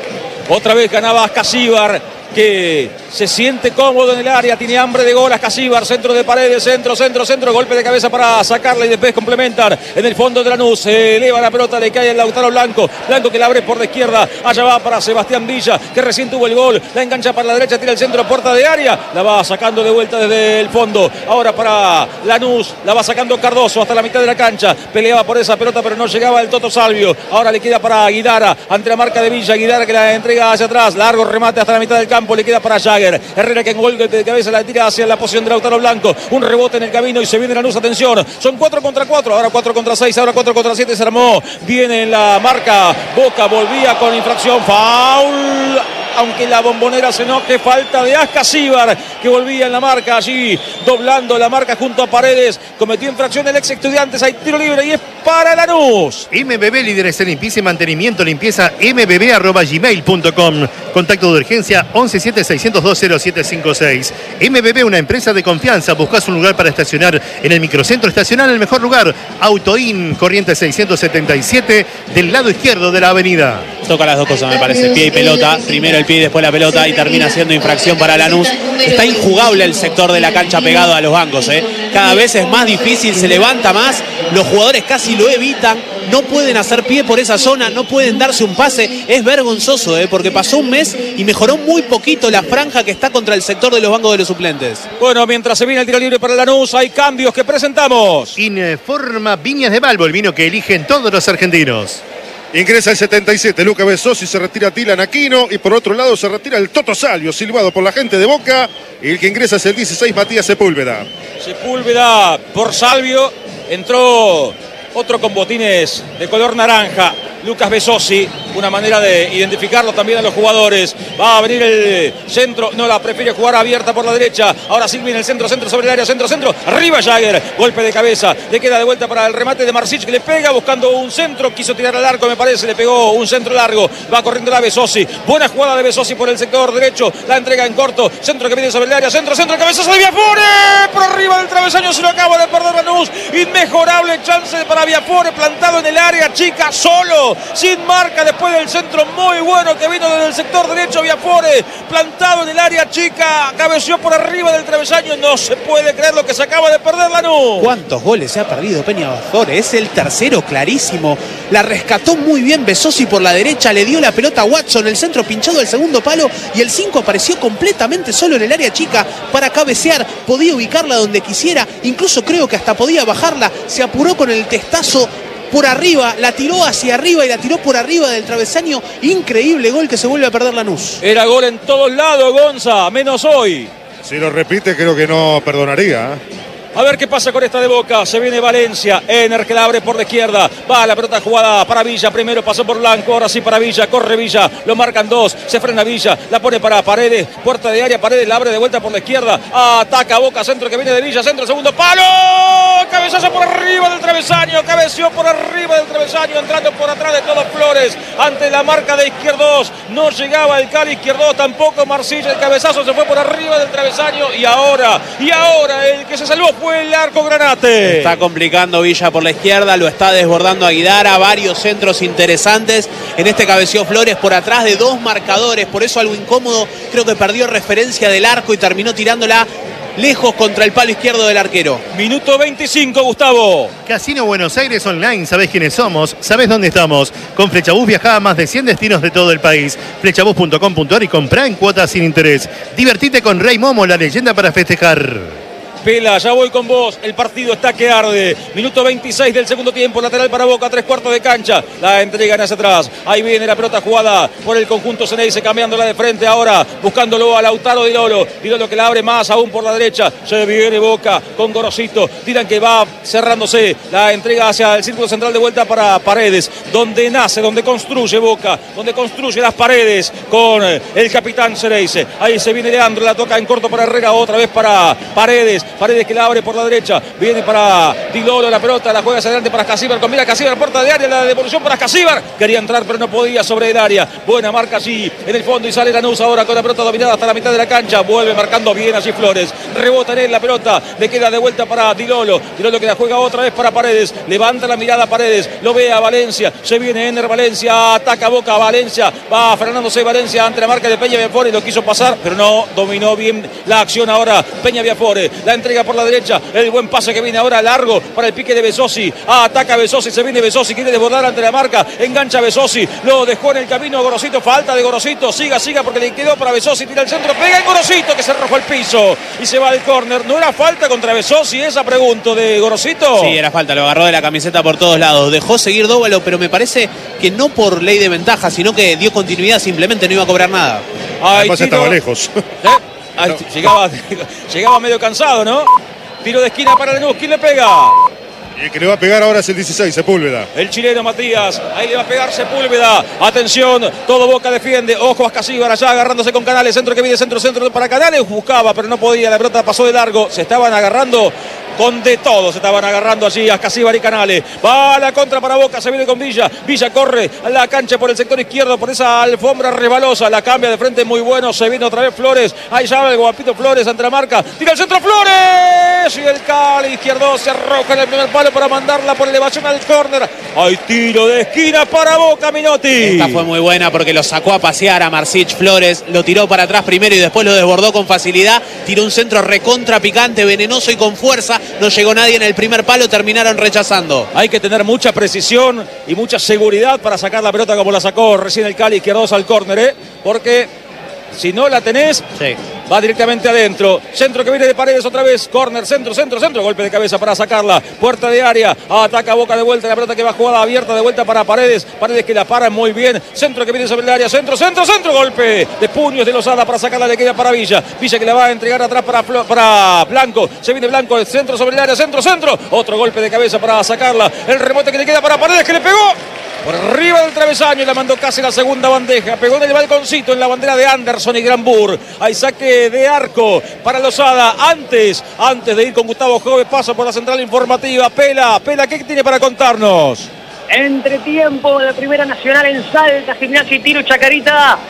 Otra vez ganaba Ascasíbar, que se siente cómodo en el área, tiene hambre de gol. Ascasíbar, centro de Paredes, centro, centro, centro, golpe de cabeza para sacarla y después complementar en el fondo de Lanús. Se eleva la pelota, le cae el Lautaro Blanco, Blanco que la abre por la izquierda, allá va para Sebastián Villa, que recién tuvo el gol, la engancha para la derecha, tira el centro, puerta de área, la va sacando de vuelta desde el fondo. Ahora para Lanús, la va sacando Cardoso hasta la mitad de la cancha, peleaba por esa pelota pero no llegaba el Toto Salvio. Ahora le queda para Guidara, ante la marca de Villa, Guidara que la entrega hacia atrás, largo remate hasta la mitad del campo, le queda para Jagger. Herrera que en golpe de cabeza la tira hacia la posición de Lautaro Blanco, un rebote en el camino y se viene Lanús, atención, son cuatro contra cuatro, ahora cuatro contra seis, ahora cuatro contra siete, se armó, viene en la marca, Boca volvía con infracción, foul, aunque la Bombonera se enoje, falta de Ascasíbar, que volvía en la marca allí, doblando la marca junto a Paredes, cometió infracción el ex Estudiantes, hay tiro libre y es para Lanús. M B B, líderes en limpieza y mantenimiento, limpieza m b b arroba gmail punto com. Contacto de urgencia once siete seiscientos dos cero siete cinco seis. M B B, una empresa de confianza. Buscas un lugar para estacionar en el microcentro, estacionar en el mejor lugar. Autoin, corriente seiscientos setenta y siete, del lado izquierdo de la avenida. Toca las dos cosas, me parece, pie y pelota. Primero el pie y después la pelota, y termina siendo infracción para Lanús. Está injugable el sector de la cancha pegado a los bancos, ¿eh? Cada vez es más difícil, se levanta más, los jugadores casi lo evitan, no pueden hacer pie por esa zona, no pueden darse un pase. Es vergonzoso, ¿eh? Porque pasó un mes y mejoró muy poquito la franja que está contra el sector de los bancos de los suplentes. Bueno, mientras se viene el tiro libre para Lanús, hay cambios que presentamos. Informa Viñas de Balbo, el vino que eligen todos los argentinos. Ingresa el setenta y siete, Luca Besosi, se retira Tilan Aquino y por otro lado se retira el Toto Salvio, silbado por la gente de Boca. Y el que ingresa es el dieciséis, Matías Sepúlveda. Sepúlveda por Salvio, entró otro con botines de color naranja, Lucas Besosi, una manera de identificarlo también a los jugadores. Va a venir el centro, no, la prefiere jugar abierta por la derecha. Ahora sí viene el centro, centro sobre el área, centro, centro. Arriba Jagger, golpe de cabeza, le queda de vuelta para el remate de Marsic, que le pega buscando un centro, quiso tirar al arco, me parece, le pegó un centro largo. Va corriendo la Besosi, buena jugada de Besosi por el sector derecho, la entrega en corto, centro que viene sobre el área, centro, centro, cabezazo de Viafore, por arriba del travesaño, se lo acaba de perder Lanús. Inmejorable chance para Viafore, plantado en el área chica, solo, sin marca, después después del centro muy bueno que vino desde el sector derecho. Viafore, plantado en el área chica, cabeció por arriba del travesaño. No se puede creer lo que se acaba de perder Lanús. ¿Cuántos goles se ha perdido Peña Viafore? Es el tercero clarísimo. La rescató muy bien Besosi por la derecha, le dio la pelota a Watson, el centro pinchado del segundo palo, y el cinco apareció completamente solo en el área chica para cabecear. Podía ubicarla donde quisiera, incluso creo que hasta podía bajarla. Se apuró con el testazo por arriba, la tiró hacia arriba y la tiró por arriba del travesaño. Increíble gol que se vuelve a perder Lanús. Era gol en todos lados, Gonza, menos hoy. Si lo repite, creo que no perdonaría. A ver qué pasa con esta de Boca. Se viene Valencia. Ener que la abre por la izquierda. Va la pelota jugada para Villa. Primero pasó por Blanco. Ahora sí para Villa. Corre Villa. Lo marcan dos. Se frena Villa. La pone para Paredes. Puerta de área. Paredes la abre de vuelta por la izquierda. Ataca Boca. Centro que viene de Villa. Centro segundo palo. Cabezazo por arriba del travesaño. Cabeció por arriba del travesaño. Entrando por atrás de todos Flores. Ante la marca de Izquierdos. No llegaba el Cali Izquierdos. Tampoco Marcilla. El cabezazo se fue por arriba del travesaño. Y ahora. Y ahora el que se salvó fue el Arco Granate. Está complicando Villa por la izquierda, lo está desbordando Aguidara, varios centros interesantes. En este cabeció Flores por atrás de dos marcadores, por eso algo incómodo. Creo que perdió referencia del arco y terminó tirándola lejos contra el palo izquierdo del arquero. Minuto veinticinco, Gustavo. Casino Buenos Aires Online, sabés quiénes somos, sabés dónde estamos. Con Flechabús viajá a más de cien destinos de todo el país. Flechabús punto com punto ar y comprá en cuotas sin interés. Divertite con Rey Momo, la leyenda para festejar. Pela, ya voy con vos. El partido está que arde. Minuto veintiséis del segundo tiempo. Lateral para Boca, tres cuartos de cancha. La entregan hacia atrás. Ahí viene la pelota jugada por el conjunto Ceneice, cambiándola de frente ahora. Buscándolo a Lautaro Di Lolo. Di Lolo que la abre más aún por la derecha. Se viene Boca con Gorosito. Tiran que va cerrándose. La entrega hacia el círculo central de vuelta para Paredes. Donde nace, donde construye Boca. Donde construye las paredes con el capitán Ceneice. Ahí se viene Leandro. La toca en corto para Herrera. Otra vez para Paredes. Paredes que la abre por la derecha. Viene para Di Lolo la pelota. La juega hacia adelante para Casíbar. Combina Casíbar, puerta de área. La devolución para Casíbar. Quería entrar pero no podía sobre el área. Buena marca allí en el fondo y sale Lanús ahora con la pelota dominada hasta la mitad de la cancha. Vuelve marcando bien allí Flores. Rebota en él la pelota. Le queda de vuelta para Di Lolo. Di Lolo que la juega otra vez para Paredes. Levanta la mirada a Paredes. Lo ve a Valencia. Se viene Ener Valencia. Ataca Boca Valencia. Va frenándose Valencia ante la marca de Peña Viafore. Lo quiso pasar pero no dominó bien la acción ahora Peña Viafore. La entrega por la derecha, el buen pase que viene ahora largo para el pique de Besosi. Ah, ataca Besosi, se viene Besosi, quiere desbordar ante la marca, engancha Besosi, lo dejó en el camino Gorosito, falta de Gorosito, siga, siga porque le quedó para Besosi, tira el centro, pega en Gorosito que se arrojó al piso y se va al córner. ¿No era falta contra Besosi esa pregunta de Gorosito? Sí, era falta, lo agarró de la camiseta por todos lados, dejó seguir Dóvalo, pero me parece que no por ley de ventaja, sino que dio continuidad, simplemente no iba a cobrar nada. Además estaba lejos. ¿Eh? Ay, llegaba, llegaba medio cansado, ¿no? Tiro de esquina para Lanús. ¿Quién le pega? Y el que le va a pegar ahora es el dieciséis, Sepúlveda. El chileno Matías. Ahí le va a pegar Sepúlveda. Atención. Todo Boca defiende. Ojo a Casíbar allá agarrándose con Canales. Centro que viene, centro, centro para Canales. Buscaba, pero no podía. La pelota pasó de largo. Se estaban agarrando con de todo. Se estaban agarrando allí a Casíbar y Canales. Va a la contra para Boca. Se viene con Villa. Villa corre a la cancha por el sector izquierdo. Por esa alfombra resbalosa. La cambia de frente muy bueno. Se viene otra vez Flores. Ahí ya el guapito Flores ante la marca. Tira el centro Flores. Y el Cali izquierdo se arroja en el primer palo para mandarla por elevación al córner. Hay tiro de esquina para Boca, Minotti. Esta fue muy buena porque lo sacó a pasear a Marcich Flores. Lo tiró para atrás primero y después lo desbordó con facilidad. Tiró un centro recontra picante, venenoso y con fuerza. No llegó nadie en el primer palo, terminaron rechazando. Hay que tener mucha precisión y mucha seguridad para sacar la pelota como la sacó recién el Cali izquierdo al córner, ¿eh? Porque si no la tenés, sí, va directamente adentro. Centro que viene de Paredes otra vez. Córner, centro, centro, centro. Golpe de cabeza para sacarla. Puerta de área. Ataca Boca de vuelta. La pelota que va jugada abierta de vuelta para Paredes. Paredes que la para muy bien. Centro que viene sobre el área. Centro, centro, centro. Golpe de puños de Lozada para sacarla. Le queda para Villa. Villa que la va a entregar atrás para, para Blanco. Se viene Blanco. El centro sobre el área. Centro, centro. Otro golpe de cabeza para sacarla. El rebote que le queda para Paredes que le pegó por arriba del travesaño y la mandó casi la segunda bandeja. Pegó en el balconcito en la bandera de Anderson y Granbur. Hay saque de arco para Lozada. Antes, antes de ir con Gustavo Jove, paso por la central informativa. Pela, Pela, ¿qué tiene para contarnos? Entretiempo de Primera Nacional en Salta, Gimnasia y Tiro Chacarita.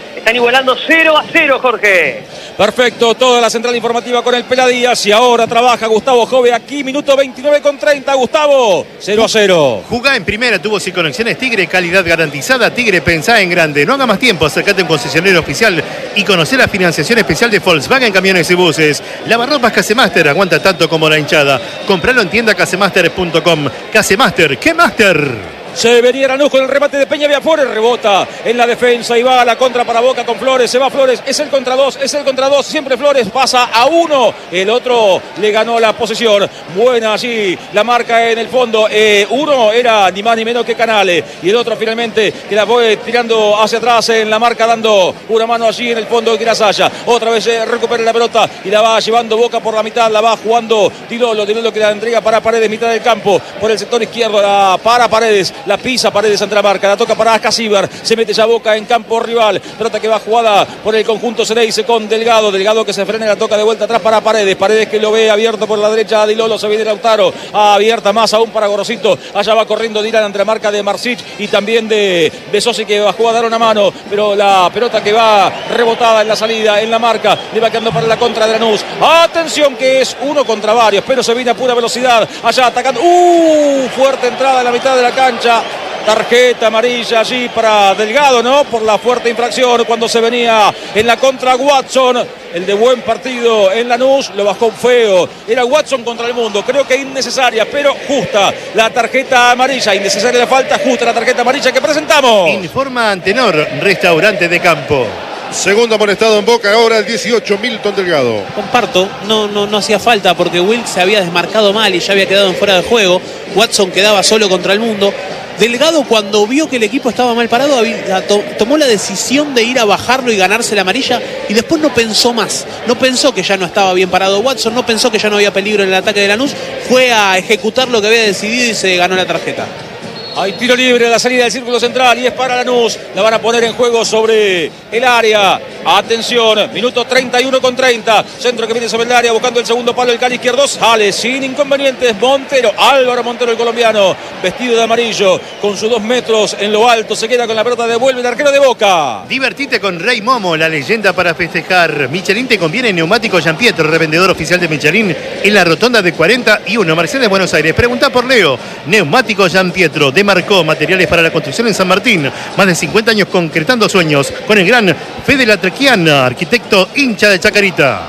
Están igualando cero a cero, Jorge. Perfecto, toda la central informativa con el Peladías y ahora trabaja Gustavo Jove aquí, minuto veintinueve con treinta, Gustavo, cero a cero. Jugá en primera, tuvo sin conexiones Tigre, calidad garantizada. Tigre, pensá en grande. No haga más tiempo, acércate a un concesionario oficial y conocer la financiación especial de Volkswagen Camiones y Buses. Lavarropas Casemaster, aguanta tanto como la hinchada. Compralo en tienda casemaster punto com. Casemaster, ¿qué Master? Se venía Lanús con el remate de Peña Viafores, rebota en la defensa y va a la contra para Boca con Flores, se va Flores, es el contra dos, es el contra dos, siempre Flores pasa a uno, el otro le ganó la posesión, buena allí la marca en el fondo, eh, uno era ni más ni menos que Canale y el otro finalmente que la fue tirando hacia atrás en la marca dando una mano allí en el fondo de Girasaya, otra vez eh, recupera la pelota y la va llevando Boca por la mitad, la va jugando Dilolo, Dilolo que la entrega para Paredes, mitad del campo, por el sector izquierdo, la para Paredes, la pisa Paredes ante la marca, la toca para Ascasíbar, se mete ya Boca en campo rival, pelota que va jugada por el conjunto Ceneice con Delgado, Delgado que se frena y la toca de vuelta atrás para Paredes, Paredes que lo ve abierto por la derecha a Dilolo, se viene Lautaro, abierta más aún para Gorosito, allá va corriendo Dylan ante la marca de Marsic y también de Besosi que bajó a dar una mano, pero la pelota que va rebotada en la salida, en la marca, le va quedando para la contra de Lanús, atención que es uno contra varios, pero se viene a pura velocidad, allá atacando, uh, fuerte entrada en la mitad de la cancha, tarjeta amarilla allí para Delgado, ¿no? Por la fuerte infracción cuando se venía en la contra Watson, el de buen partido en Lanús, lo bajó feo, era Watson contra el mundo, creo que innecesaria, pero justa la tarjeta amarilla, innecesaria la falta, justa la tarjeta amarilla que presentamos. Informa Antenor, restaurante de campo. Segundo amonestado en Boca, ahora el dieciocho, Milton Delgado. Comparto, no, no, no hacía falta porque Wilk se había desmarcado mal y ya había quedado en fuera de juego. Watson quedaba solo contra el mundo. Delgado, cuando vio que el equipo estaba mal parado, había, to, tomó la decisión de ir a bajarlo y ganarse la amarilla y después no pensó más. No pensó que ya no estaba bien parado Watson, no pensó que ya no había peligro en el ataque de Lanús. Fue a ejecutar lo que había decidido y se ganó la tarjeta. Hay tiro libre a la salida del círculo central y es para Lanús. La van a poner en juego sobre el área. Atención, minuto treinta y uno con treinta. Centro que viene sobre el área buscando el segundo palo. El cali izquierdo sale sin inconvenientes. Montero, Álvaro Montero, el colombiano, vestido de amarillo, con sus dos metros en lo alto. Se queda con la pelota, devuelve el arquero de Boca. Divertite con Rey Momo, la leyenda para festejar. Michelin te conviene neumático Jean Pietro, revendedor oficial de Michelin en la rotonda de cuarenta y uno, Mercedes, Buenos Aires. Pregunta por Leo. Neumático Jean Pietro, de Marcó, materiales para la construcción en San Martín. Más de cincuenta años concretando sueños con el gran Fede Latrequiana, arquitecto hincha de Chacarita.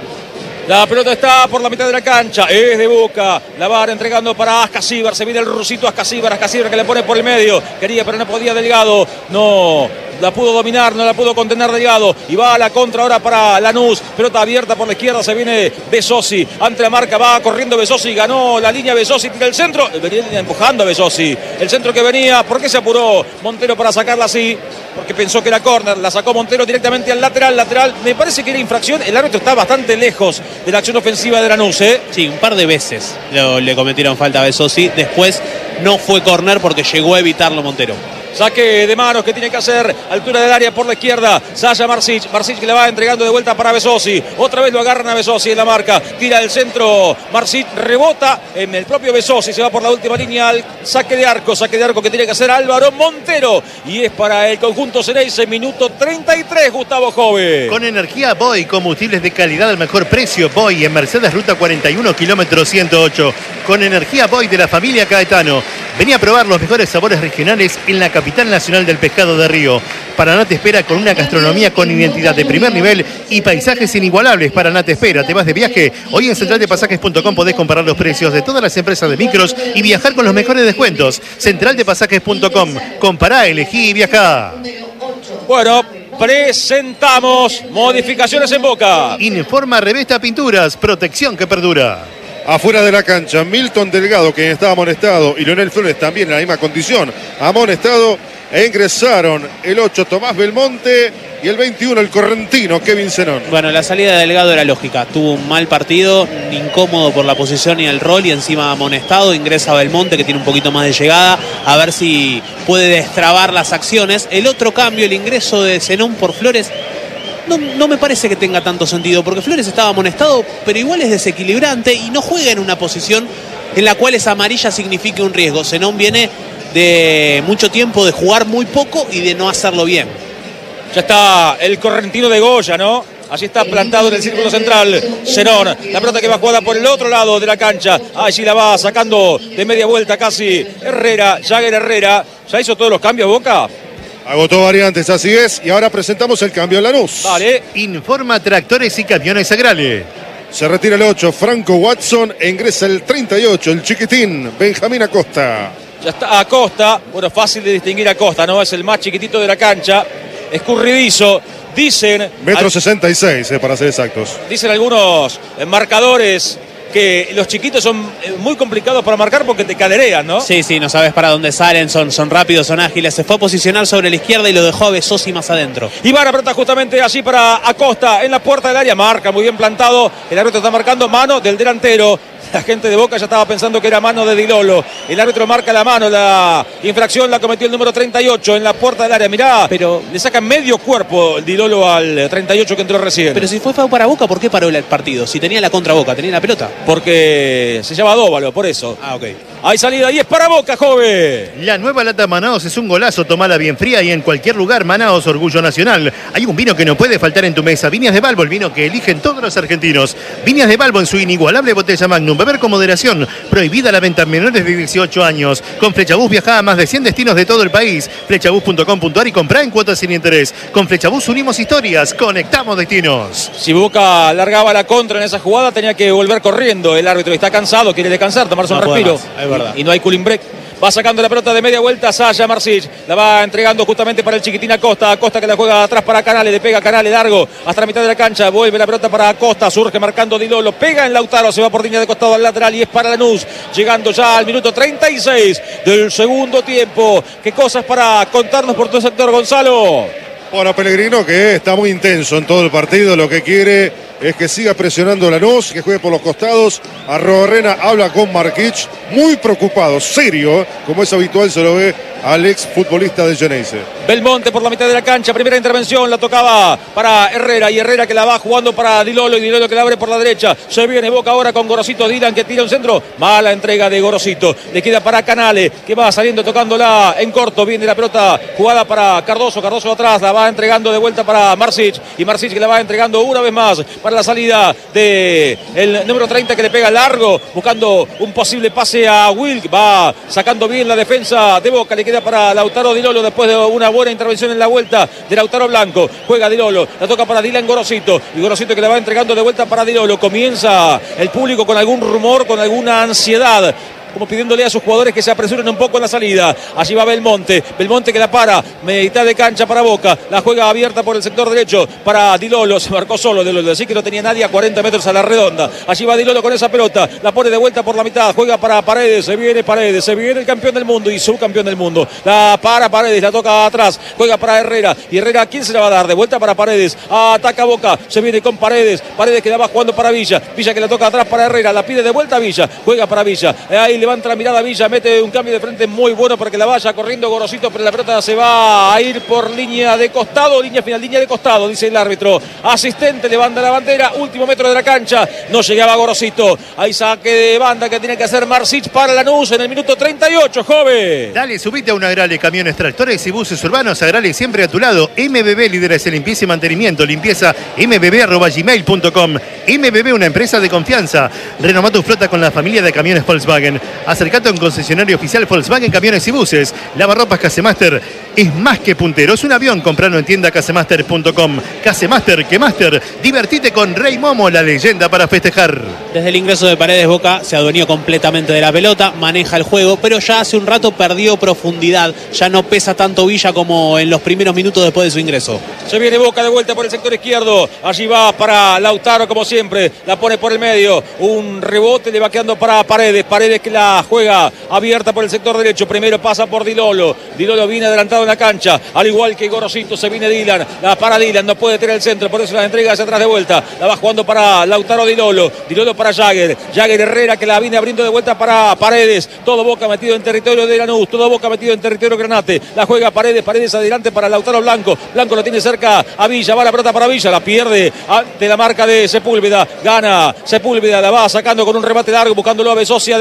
La pelota está por la mitad de la cancha, es de Boca, la van entregando para Ascasíbar, se viene el rusito Ascasíbar, Ascasíbar que le pone por el medio, quería pero no podía Delgado, no la pudo dominar, no la pudo contener Delgado y va a la contra ahora para Lanús, pelota abierta por la izquierda, se viene Besosi, ante la marca va corriendo Besosi, ganó la línea Besosi, tira el centro, venía empujando a Besosi, el centro que venía, ¿por qué se apuró Montero para sacarla así? Porque pensó que era córner, la sacó Montero directamente al lateral, lateral, me parece que era infracción, el árbitro está bastante lejos de la acción ofensiva de Lanús, ¿eh? Sí, un par de veces lo, le cometieron falta a Besosi, después no fue córner porque llegó a evitarlo Montero. Saque de manos que tiene que hacer, altura del área por la izquierda, Saya Marsic, Marsic que le va entregando de vuelta para Besosi, otra vez lo agarran a Besosi en la marca, tira el centro, Marsic rebota en el propio Besosi, se va por la última línea al saque de arco, saque de arco que tiene que hacer Álvaro Montero, y es para el conjunto Ceneice, minuto treinta y tres, Gustavo Jove. Con energía Boy, combustibles de calidad al mejor precio, Boy en Mercedes, ruta cuarenta y uno, kilómetro ciento ocho, con energía Boy de la familia Caetano. Vení a probar los mejores sabores regionales en la capital nacional del pescado de Río. Paraná te espera con una gastronomía con identidad de primer nivel y paisajes inigualables. Paraná te espera. ¿Te vas de viaje? Hoy en central de pasajes punto com podés comparar los precios de todas las empresas de micros y viajar con los mejores descuentos. central de pasajes punto com. Compará, elegí y viajá. Bueno, presentamos modificaciones en Boca. Informa Revesta Pinturas, protección que perdura. Afuera de la cancha, Milton Delgado, quien estaba amonestado, y Leonel Flores también en la misma condición, amonestado, e ingresaron el ocho Tomás Belmonte y el veintiuno el correntino Kevin Zenón. Bueno, la salida de Delgado era lógica, tuvo un mal partido, incómodo por la posición y el rol, y encima amonestado, ingresa Belmonte que tiene un poquito más de llegada, a ver si puede destrabar las acciones. El otro cambio, el ingreso de Zenón por Flores, No, no me parece que tenga tanto sentido, porque Flores estaba amonestado, pero igual es desequilibrante y no juega en una posición en la cual esa amarilla signifique un riesgo. Zenón viene de mucho tiempo de jugar muy poco y de no hacerlo bien. Ya está el correntino de Goya, ¿no? Allí está plantado en el círculo central Zenón. La pelota que va jugada por el otro lado de la cancha. Allí la va sacando de media vuelta casi Herrera, Jagger Herrera. ¿Ya hizo todos los cambios, Boca? Agotó variantes, así es. Y ahora presentamos el cambio en Lanús. Vale. Informa Tractores y Camiones Agrales. Se retira el ocho, Franco Watson. E ingresa el treinta y ocho, el chiquitín, Benjamín Acosta. Ya está Acosta. Bueno, fácil de distinguir a Acosta, ¿no? Es el más chiquitito de la cancha. Escurridizo. Dicen... Metro sesenta y seis, eh, para ser exactos. Dicen algunos marcadores que los chiquitos son muy complicados para marcar porque te caderean, ¿no? Sí, sí, no sabes para dónde salen, son, son rápidos, son ágiles. Se fue a posicionar sobre la izquierda y lo dejó a Besosi más adentro. Y va a pelota justamente allí para Acosta en la puerta del área. Marca muy bien plantado. El árbitro está marcando mano del delantero. La gente de Boca ya estaba pensando que era mano de Di Lolo. El árbitro marca la mano. La infracción la cometió el número treinta y ocho en la puerta del área. Mirá, pero le saca medio cuerpo Di Lolo al treinta y ocho que entró recién. Pero si fue foul para Boca, ¿por qué paró el partido? Si tenía la contra Boca, tenía la pelota. Porque se llama Dóvalo, por eso. Ah, ok. Hay salida y es para Boca, joven. La nueva lata Manaos es un golazo, tomala bien fría y en cualquier lugar. Manaos, orgullo nacional. Hay un vino que no puede faltar en tu mesa. Viñas de Balbo, el vino que eligen todos los argentinos. Viñas de Balbo en su inigualable botella Magnum. Beber con moderación. Prohibida la venta en menores de dieciocho años. Con Flechabús viaja a más de cien destinos de todo el país. Flechabús punto com punto ar y comprá en cuotas sin interés. Con Flechabús unimos historias, conectamos destinos. Si Boca largaba la contra en esa jugada, tenía que volver corriendo. El árbitro está cansado, quiere descansar, tomarse No un respiro. más, es verdad. Y no hay cooling break. Va sacando la pelota de media vuelta Saya Marsic. La va entregando justamente para el chiquitín Acosta. Acosta que la juega atrás para Canales. Le pega a Canales largo hasta la mitad de la cancha. Vuelve la pelota para Acosta. Surge marcando Di Lolo. Pega en Lautaro. Se va por línea de costado al lateral y es para Lanús. Llegando ya al minuto treinta y seis del segundo tiempo. ¿Qué cosas para contarnos por tu sector, Gonzalo? Bueno, Pellegrino, que está muy intenso en todo el partido. Lo que quiere es que siga presionando Lanús, que juegue por los costados. Arrobarrena habla con Marquich, muy preocupado, serio, como es habitual, se lo ve al ex futbolista de Geneise. Belmonte por la mitad de la cancha, primera intervención, la tocaba para Herrera y Herrera que la va jugando para Di Lolo y Di Lolo que la abre por la derecha. Se viene Boca ahora con Gorosito Dylan que tira un centro, mala entrega de Gorosito. Le queda para Canale que va saliendo tocándola en corto, viene la pelota jugada para Cardoso, Cardoso atrás, la va entregando de vuelta para Marsic y Marsic que la va entregando una vez más para la salida de el número treinta que le pega largo, buscando un posible pase a Wilk, va sacando bien la defensa de Boca, le queda para Lautaro Di Lolo después de una buena intervención en la vuelta de Lautaro Blanco, juega Di Lolo, la toca para Dylan Gorosito y Gorosito que la va entregando de vuelta para Di Lolo. Comienza el público con algún rumor, con alguna ansiedad, como pidiéndole a sus jugadores que se apresuren un poco en la salida. Allí va Belmonte, Belmonte que la para, mitad de cancha para Boca, la juega abierta por el sector derecho para Di Lolo, se marcó solo Di Lolo, así que no tenía nadie a cuarenta metros a la redonda. Allí va Di Lolo con esa pelota, la pone de vuelta por la mitad, juega para Paredes, se viene Paredes, se viene el campeón del mundo y subcampeón del mundo, la para Paredes, la toca atrás, juega para Herrera, y Herrera, ¿quién se la va a dar? De vuelta para Paredes, ataca Boca, se viene con Paredes, Paredes que la va jugando para Villa, Villa que la toca atrás para Herrera, la pide de vuelta a Villa, juega para Villa, ahí levanta la mirada Villa, mete un cambio de frente muy bueno para que la vaya corriendo Gorosito, pero la pelota se va a ir por línea de costado, línea final, línea de costado, dice el árbitro. Asistente, levanta la bandera, último metro de la cancha, no llegaba Gorosito. Hay saque de banda que tiene que hacer Marsic para Lanús en el minuto treinta y ocho, joven. Dale, subite a una Agrale, camiones, tractores y buses urbanos. Agrale siempre a tu lado. M B B, líderes en limpieza y mantenimiento. Limpieza m b b arroba gmail punto com. M B B, una empresa de confianza. Renomá tu flota con la familia de camiones Volkswagen. Acercate a un concesionario oficial Volkswagen Camiones y Buses. Lavarropas Casemaster es más que puntero. Es un avión, comprarlo en tienda casemaster punto com. Casemaster, que Master. Divertite con Rey Momo, la leyenda para festejar. Desde el ingreso de Paredes, Boca se adueñó completamente de la pelota, maneja el juego, pero ya hace un rato perdió profundidad. Ya no pesa tanto Villa como en los primeros minutos después de su ingreso. Se viene Boca de vuelta por el sector izquierdo. Allí va para Lautaro como siempre. La pone por el medio. Un rebote le va quedando para Paredes. Paredes que la juega abierta por el sector derecho. Primero pasa por Di Lolo. Di Lolo viene adelantado en la cancha. Al igual que Gorosito se viene Dylan. La para Dylan. No puede tener el centro. Por eso la entrega hacia atrás de vuelta. La va jugando para Lautaro Di Lolo. Di Lolo para Jagger. Jagger Herrera que la viene abriendo de vuelta para Paredes. Todo Boca metido en territorio de Lanús. Todo Boca metido en territorio Granate. La juega Paredes. Paredes adelante para Lautaro Blanco. Blanco lo tiene cerca a Villa. Va la pelota para Villa. La pierde ante la marca de Sepúlveda. Gana Sepúlveda. La va sacando con un remate largo. Buscándolo a Besosi adelante.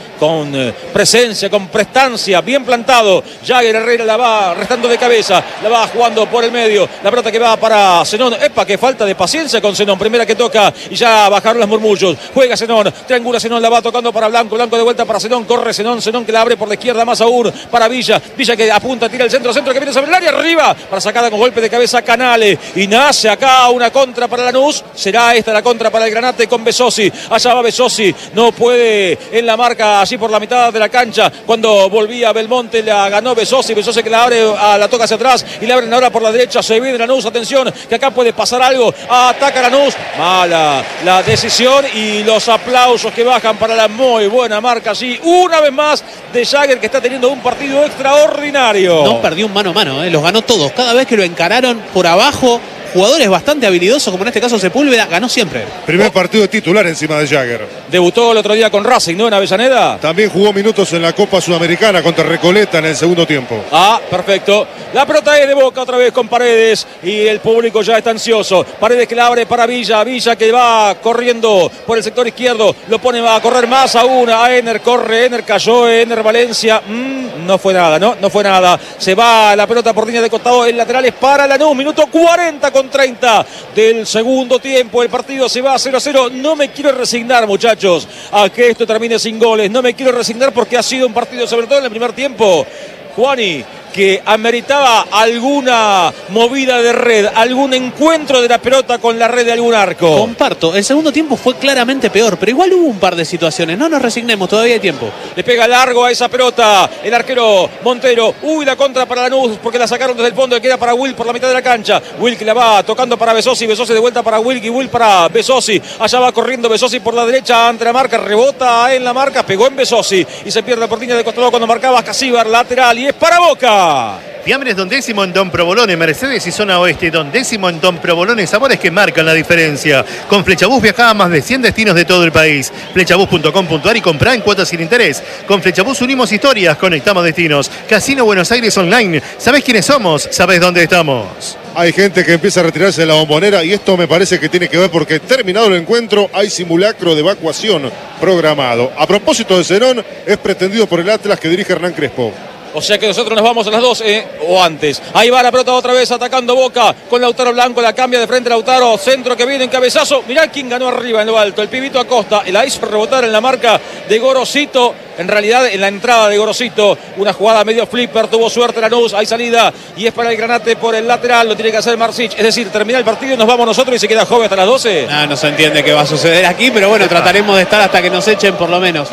con eh, presencia, con prestancia, bien plantado. Jagger Herrera la va restando de cabeza, la va jugando por el medio. La pelota que va para Zenón. Epa, que falta de paciencia con Zenón. Primera que toca y ya bajaron los murmullos. Juega Zenón, triangula Zenón, la va tocando para Blanco. Blanco de vuelta para Zenón, corre Zenón. Zenón que la abre por la izquierda más aún para Villa. Villa que apunta, tira el centro, centro que viene sobre el área, arriba para sacada con golpe de cabeza Canale. Y nace acá una contra para Lanús. Será esta la contra para el Granate con Besosi. Allá va Besosi, no puede en la marca allí por la mitad de la cancha. Cuando volvía Belmonte la ganó Besosi. Besosi que la abre, a, la toca hacia atrás y la abren ahora por la derecha. Se viene Lanús, atención que acá puede pasar algo. Ataca Lanús, mala la decisión y los aplausos que bajan para la muy buena marca allí. Una vez más de Jagger, que está teniendo un partido extraordinario. No perdió un mano a mano, ¿eh? Los ganó todos. Cada vez que lo encararon por abajo, jugadores bastante habilidosos, como en este caso Sepúlveda, ganó siempre. Primer partido de titular encima de Jagger. Debutó el otro día con Racing, ¿no? En Avellaneda. También jugó minutos en la Copa Sudamericana contra Recoleta en el segundo tiempo. Ah, perfecto. La pelota es de Boca otra vez con Paredes y el público ya está ansioso. Paredes que la abre para Villa. Villa que va corriendo por el sector izquierdo. Lo pone, va a correr más aún a Ener. Corre Ener, cayó Ener Valencia. Mm, no fue nada, ¿no? No fue nada. Se va la pelota por línea de costado. El lateral es para Lanús. Minuto cuarenta con treinta del segundo tiempo. El partido se va a cero a cero. No me quiero resignar, muchachos, a que esto termine sin goles. No me quiero resignar porque ha sido un partido, sobre todo en el primer tiempo, Juani, que ameritaba alguna movida de red, algún encuentro de la pelota con la red de algún arco. Comparto, el segundo tiempo fue claramente peor, pero igual hubo un par de situaciones. No nos resignemos, todavía hay tiempo. Le pega largo a esa pelota el arquero Montero. Uy, la contra para Lanús porque la sacaron desde el fondo y queda para Will por la mitad de la cancha. Will que la va tocando para Besosi. Besosi de vuelta para Will y Will para Besosi. Allá va corriendo Besosi por la derecha ante la marca. Rebota en la marca, pegó en Besosi y se pierde la porteña de costado cuando marcaba Casíbar, lateral, y es para Boca. Fiambres Don Décimo en Don Provolone, Mercedes y Zona Oeste. Don Décimo en Don Provolone, sabores que marcan la diferencia. Con Flechabús viajaba a más de cien destinos de todo el país. Flechabús punto com punto ar y comprá en cuotas sin interés. Con Flechabús unimos historias, conectamos destinos. Casino Buenos Aires Online. ¿Sabés quiénes somos? ¿Sabés dónde estamos? Hay gente que empieza a retirarse de la Bombonera y esto me parece que tiene que ver porque terminado el encuentro hay simulacro de evacuación programado. A propósito de Zenón, es pretendido por el Atlas que dirige Hernán Crespo. O sea que nosotros nos vamos a las doce o antes. Ahí va la pelota otra vez atacando Boca con Lautaro Blanco. La cambia de frente Lautaro. Centro que viene en cabezazo. Mirá quién ganó arriba en lo alto. El pibito Acosta. La hizo rebotar en la marca de Gorosito. En realidad en la entrada de Gorosito. Una jugada medio flipper. Tuvo suerte Lanús. Hay salida. Y es para el Granate por el lateral. Lo tiene que hacer Marsic. Es decir, termina el partido y nos vamos nosotros y se queda joven hasta las doce. Ah, no se entiende qué va a suceder aquí. Pero bueno, trataremos de estar hasta que nos echen por lo menos.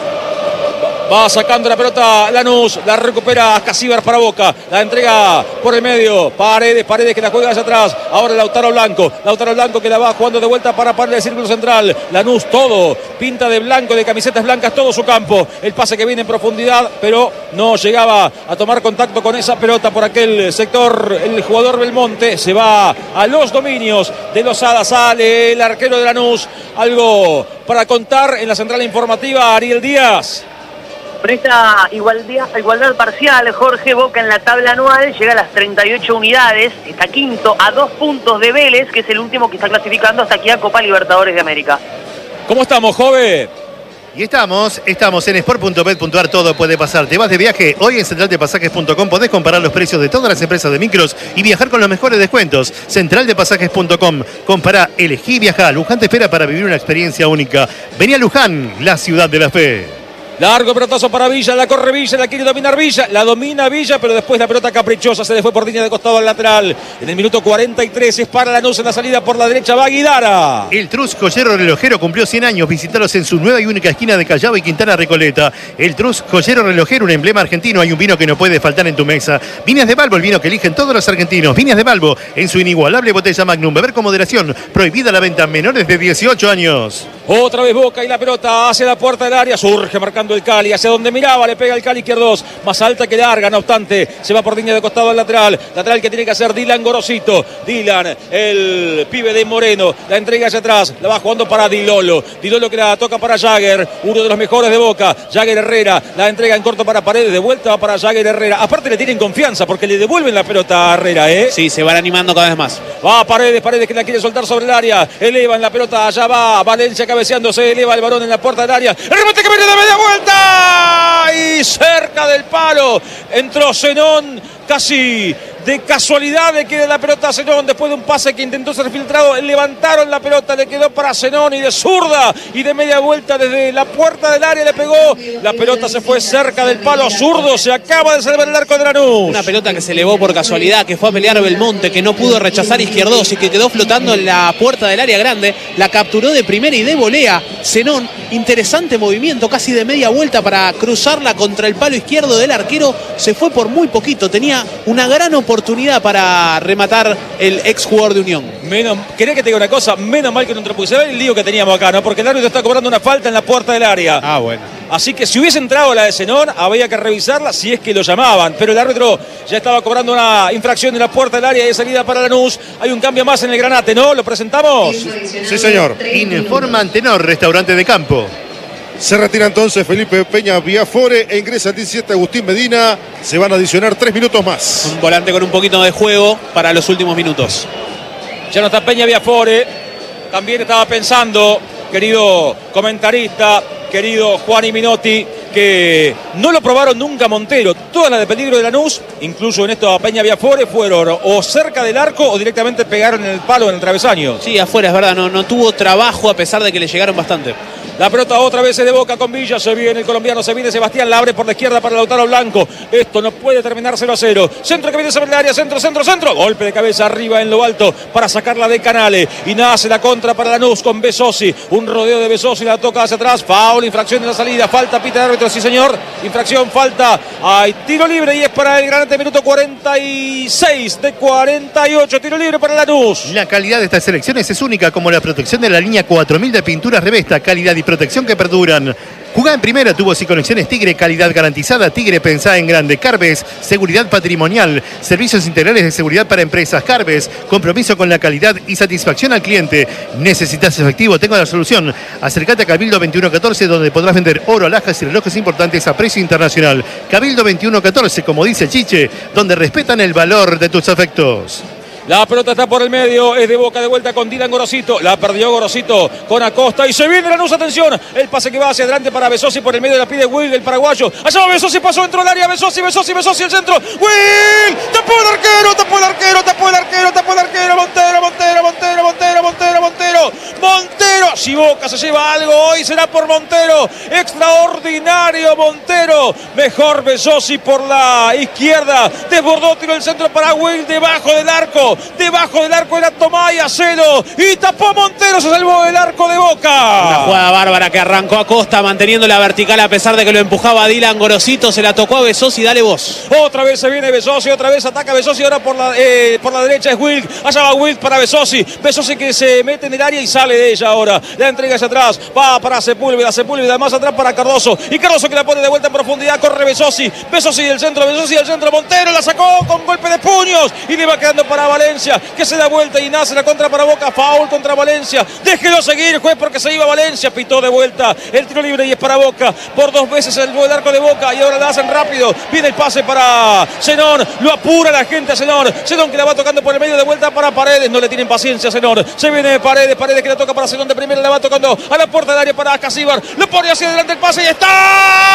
Va sacando la pelota Lanús, la recupera Casíbar para Boca, la entrega por el medio, Paredes, Paredes que la juega hacia atrás, ahora Lautaro Blanco, Lautaro Blanco que la va jugando de vuelta para Paredes del círculo central, Lanús todo, pinta de blanco, de camisetas blancas, todo su campo, el pase que viene en profundidad, pero no llegaba a tomar contacto con esa pelota por aquel sector, el jugador Belmonte, se va a los dominios de Losada, sale el arquero de Lanús, algo para contar en la central informativa, Ariel Díaz. Con esta igualdad, igualdad parcial, Jorge, Boca en la tabla anual llega a las treinta y ocho unidades, está quinto a dos puntos de Vélez, que es el último que está clasificando hasta aquí a Copa Libertadores de América. ¿Cómo estamos, joven? Y estamos, estamos en sport punto bet punto ar, todo puede pasar. Te vas de viaje, hoy en central de pasajes punto com podés comparar los precios de todas las empresas de micros y viajar con los mejores descuentos. central de pasajes punto com, compará, elegí viajar. Luján te espera para vivir una experiencia única. Vení a Luján, la ciudad de la fe. Largo pelotazo para Villa, la corre Villa, la quiere dominar Villa, la domina Villa, pero después la pelota caprichosa se le fue por línea de costado al lateral. En el minuto cuarenta y tres es para Lanús en la salida por la derecha, va Guidara. El Trus Joyero Relojero cumplió cien años, visitaros en su nueva y única esquina de Callao y Quintana Recoleta. El Trus Joyero Relojero, un emblema argentino, hay un vino que no puede faltar en tu mesa. Viñas de Balbo, el vino que eligen todos los argentinos. Viñas de Balbo, en su inigualable botella Magnum, beber con moderación, prohibida la venta a menores de dieciocho años. Otra vez Boca y la pelota hacia la puerta del área, surge marcando el Cali, hacia donde miraba, le pega el Cali izquierdo, más alta que larga, no obstante, se va por línea de costado al lateral, lateral que tiene que hacer Dylan Gorosito, Dylan, el pibe de Moreno, la entrega hacia atrás, la va jugando para Dilolo, Dilolo que la toca para Jagger, uno de los mejores de Boca, Jagger Herrera, la entrega en corto para Paredes, de vuelta va para Jagger Herrera, aparte le tienen confianza porque le devuelven la pelota a Herrera, ¿eh? Sí, se van animando cada vez más. Va Paredes, Paredes que la quiere soltar sobre el área, elevan la pelota, allá va Valencia, cabeceando, se eleva el balón en la puerta del área. El remate que viene de media vuelta. Y cerca del palo entró Zenón, casi de casualidad le queda la pelota a Zenón después de un pase que intentó ser filtrado. Levantaron la pelota, le quedó para Zenón y de zurda y de media vuelta desde la puerta del área le pegó. La pelota se fue cerca del palo zurdo. Se acaba de salvar el arco de Lanús. Una pelota que se elevó por casualidad, que fue a pelear Belmonte, que no pudo rechazar Izquierdos y que quedó flotando en la puerta del área grande. La capturó de primera y de volea Zenón. Interesante movimiento, casi de media vuelta para cruzarla contra el palo izquierdo del arquero. Se fue por muy poquito. Tenía una gran oportunidad oportunidad para rematar el ex jugador de Unión. Menos, ¿querés que te diga una cosa? Menos mal que no entró, porque se ve el lío que teníamos acá, ¿no? Porque el árbitro está cobrando una falta en la puerta del área. Ah, bueno. Así que si hubiese entrado la de Zenón, había que revisarla si es que lo llamaban. Pero el árbitro ya estaba cobrando una infracción en la puerta del área de salida para Lanús. Hay un cambio más en el Granate, ¿no? ¿Lo presentamos? Sí, señor. Informa Antenor, restaurante de campo. Se retira entonces Felipe Peña Viafore e ingresa el diecisiete Agustín Medina. Se van a adicionar tres minutos más. Un volante con un poquito de juego para los últimos minutos. Ya no está Peña Viafore. También estaba pensando, querido comentarista, querido Juan Minotti, que no lo probaron nunca Montero. Todas las de peligro de Lanús, incluso en esto a Peña Viafore, fueron o cerca del arco o directamente pegaron en el palo, en el travesaño. Sí, afuera, es verdad, no, no tuvo trabajo a pesar de que le llegaron bastante. La pelota otra vez es de Boca con Villa, se viene el colombiano, se viene Sebastián, la abre por la izquierda para Lautaro Blanco. Esto no puede terminar cero a cero. Centro que viene sobre el área, centro, centro, centro. Golpe de cabeza arriba en lo alto para sacarla de Canale. Y nace la contra para Lanús con Besosi. Un rodeo de Besosi, la toca hacia atrás. Foul, infracción en la salida, falta, pita el árbitro, sí señor. Infracción, falta. Hay tiro libre y es para el Granate, minuto cuarenta y seis de cuarenta y ocho. Tiro libre para Lanús. La calidad de estas selecciones es única, como la protección de la línea cuatro mil de pinturas Revesta, calidad y protección que perduran. Jugá en primera, tubos y conexiones Tigre, calidad garantizada. Tigre, pensá en grande. Carves, seguridad patrimonial, servicios integrales de seguridad para empresas. Carves, compromiso con la calidad y satisfacción al cliente. ¿Necesitas efectivo? Tengo la solución. Acércate a Cabildo veintiuno catorce, donde podrás vender oro, alhajas y relojes importantes a precio internacional. Cabildo veintiuno catorce, como dice Chiche, donde respetan el valor de tus afectos. La pelota está por el medio, es de Boca de vuelta con Dylan Gorosito. La perdió Gorosito con Acosta y se viene Lanús, atención. El pase que va hacia adelante para Besosi por el medio, la pide Will, el paraguayo. Allá va Besosi, pasó dentro del área, Besosi, Besosi, Besosi, el centro. Will, tapó el arquero, tapó el arquero, tapó el arquero, tapó el arquero. Montero, Montero, Montero, Montero, Montero, Montero. Montero, si Boca se lleva algo hoy será por Montero. Extraordinario Montero. Mejor Besosi por la izquierda. Desbordó, tiró el centro para Will, debajo del arco. Debajo del arco era Tomás y Acero. Y tapó Montero, se salvó el arco de Boca. Una jugada bárbara que arrancó Acosta manteniendo la vertical a pesar de que lo empujaba Dylan Gorosito. Se la tocó a Besosi, dale vos. Otra vez se viene Besosi, otra vez ataca Besosi. Ahora por la, eh, por la derecha es Wilk. Allá va Wilk para Besosi. Besosi que se mete en el área y sale de ella ahora. La entrega hacia atrás. Va para Sepúlveda. Sepúlveda más atrás para Cardoso. Y Cardoso que la pone de vuelta en profundidad. Corre Besosi. Besosi del centro. Besosi del centro. Montero la sacó con golpe de puños. Y le va quedando para Valencia, que se da vuelta y nace la contra para Boca. Foul contra Valencia. Déjelo seguir, juez, porque se iba Valencia. Pitó de vuelta el tiro libre y es para Boca. Por dos veces el el arco de Boca y ahora la hacen rápido. Viene el pase para Zenón. Lo apura la gente a Zenón. Zenón que la va tocando por el medio de vuelta para Paredes. No le tienen paciencia a Zenón. Se viene Paredes. Paredes que la toca para Zenón de primera. La va tocando a la puerta del área para Casíbar. Lo pone hacia adelante el pase y está.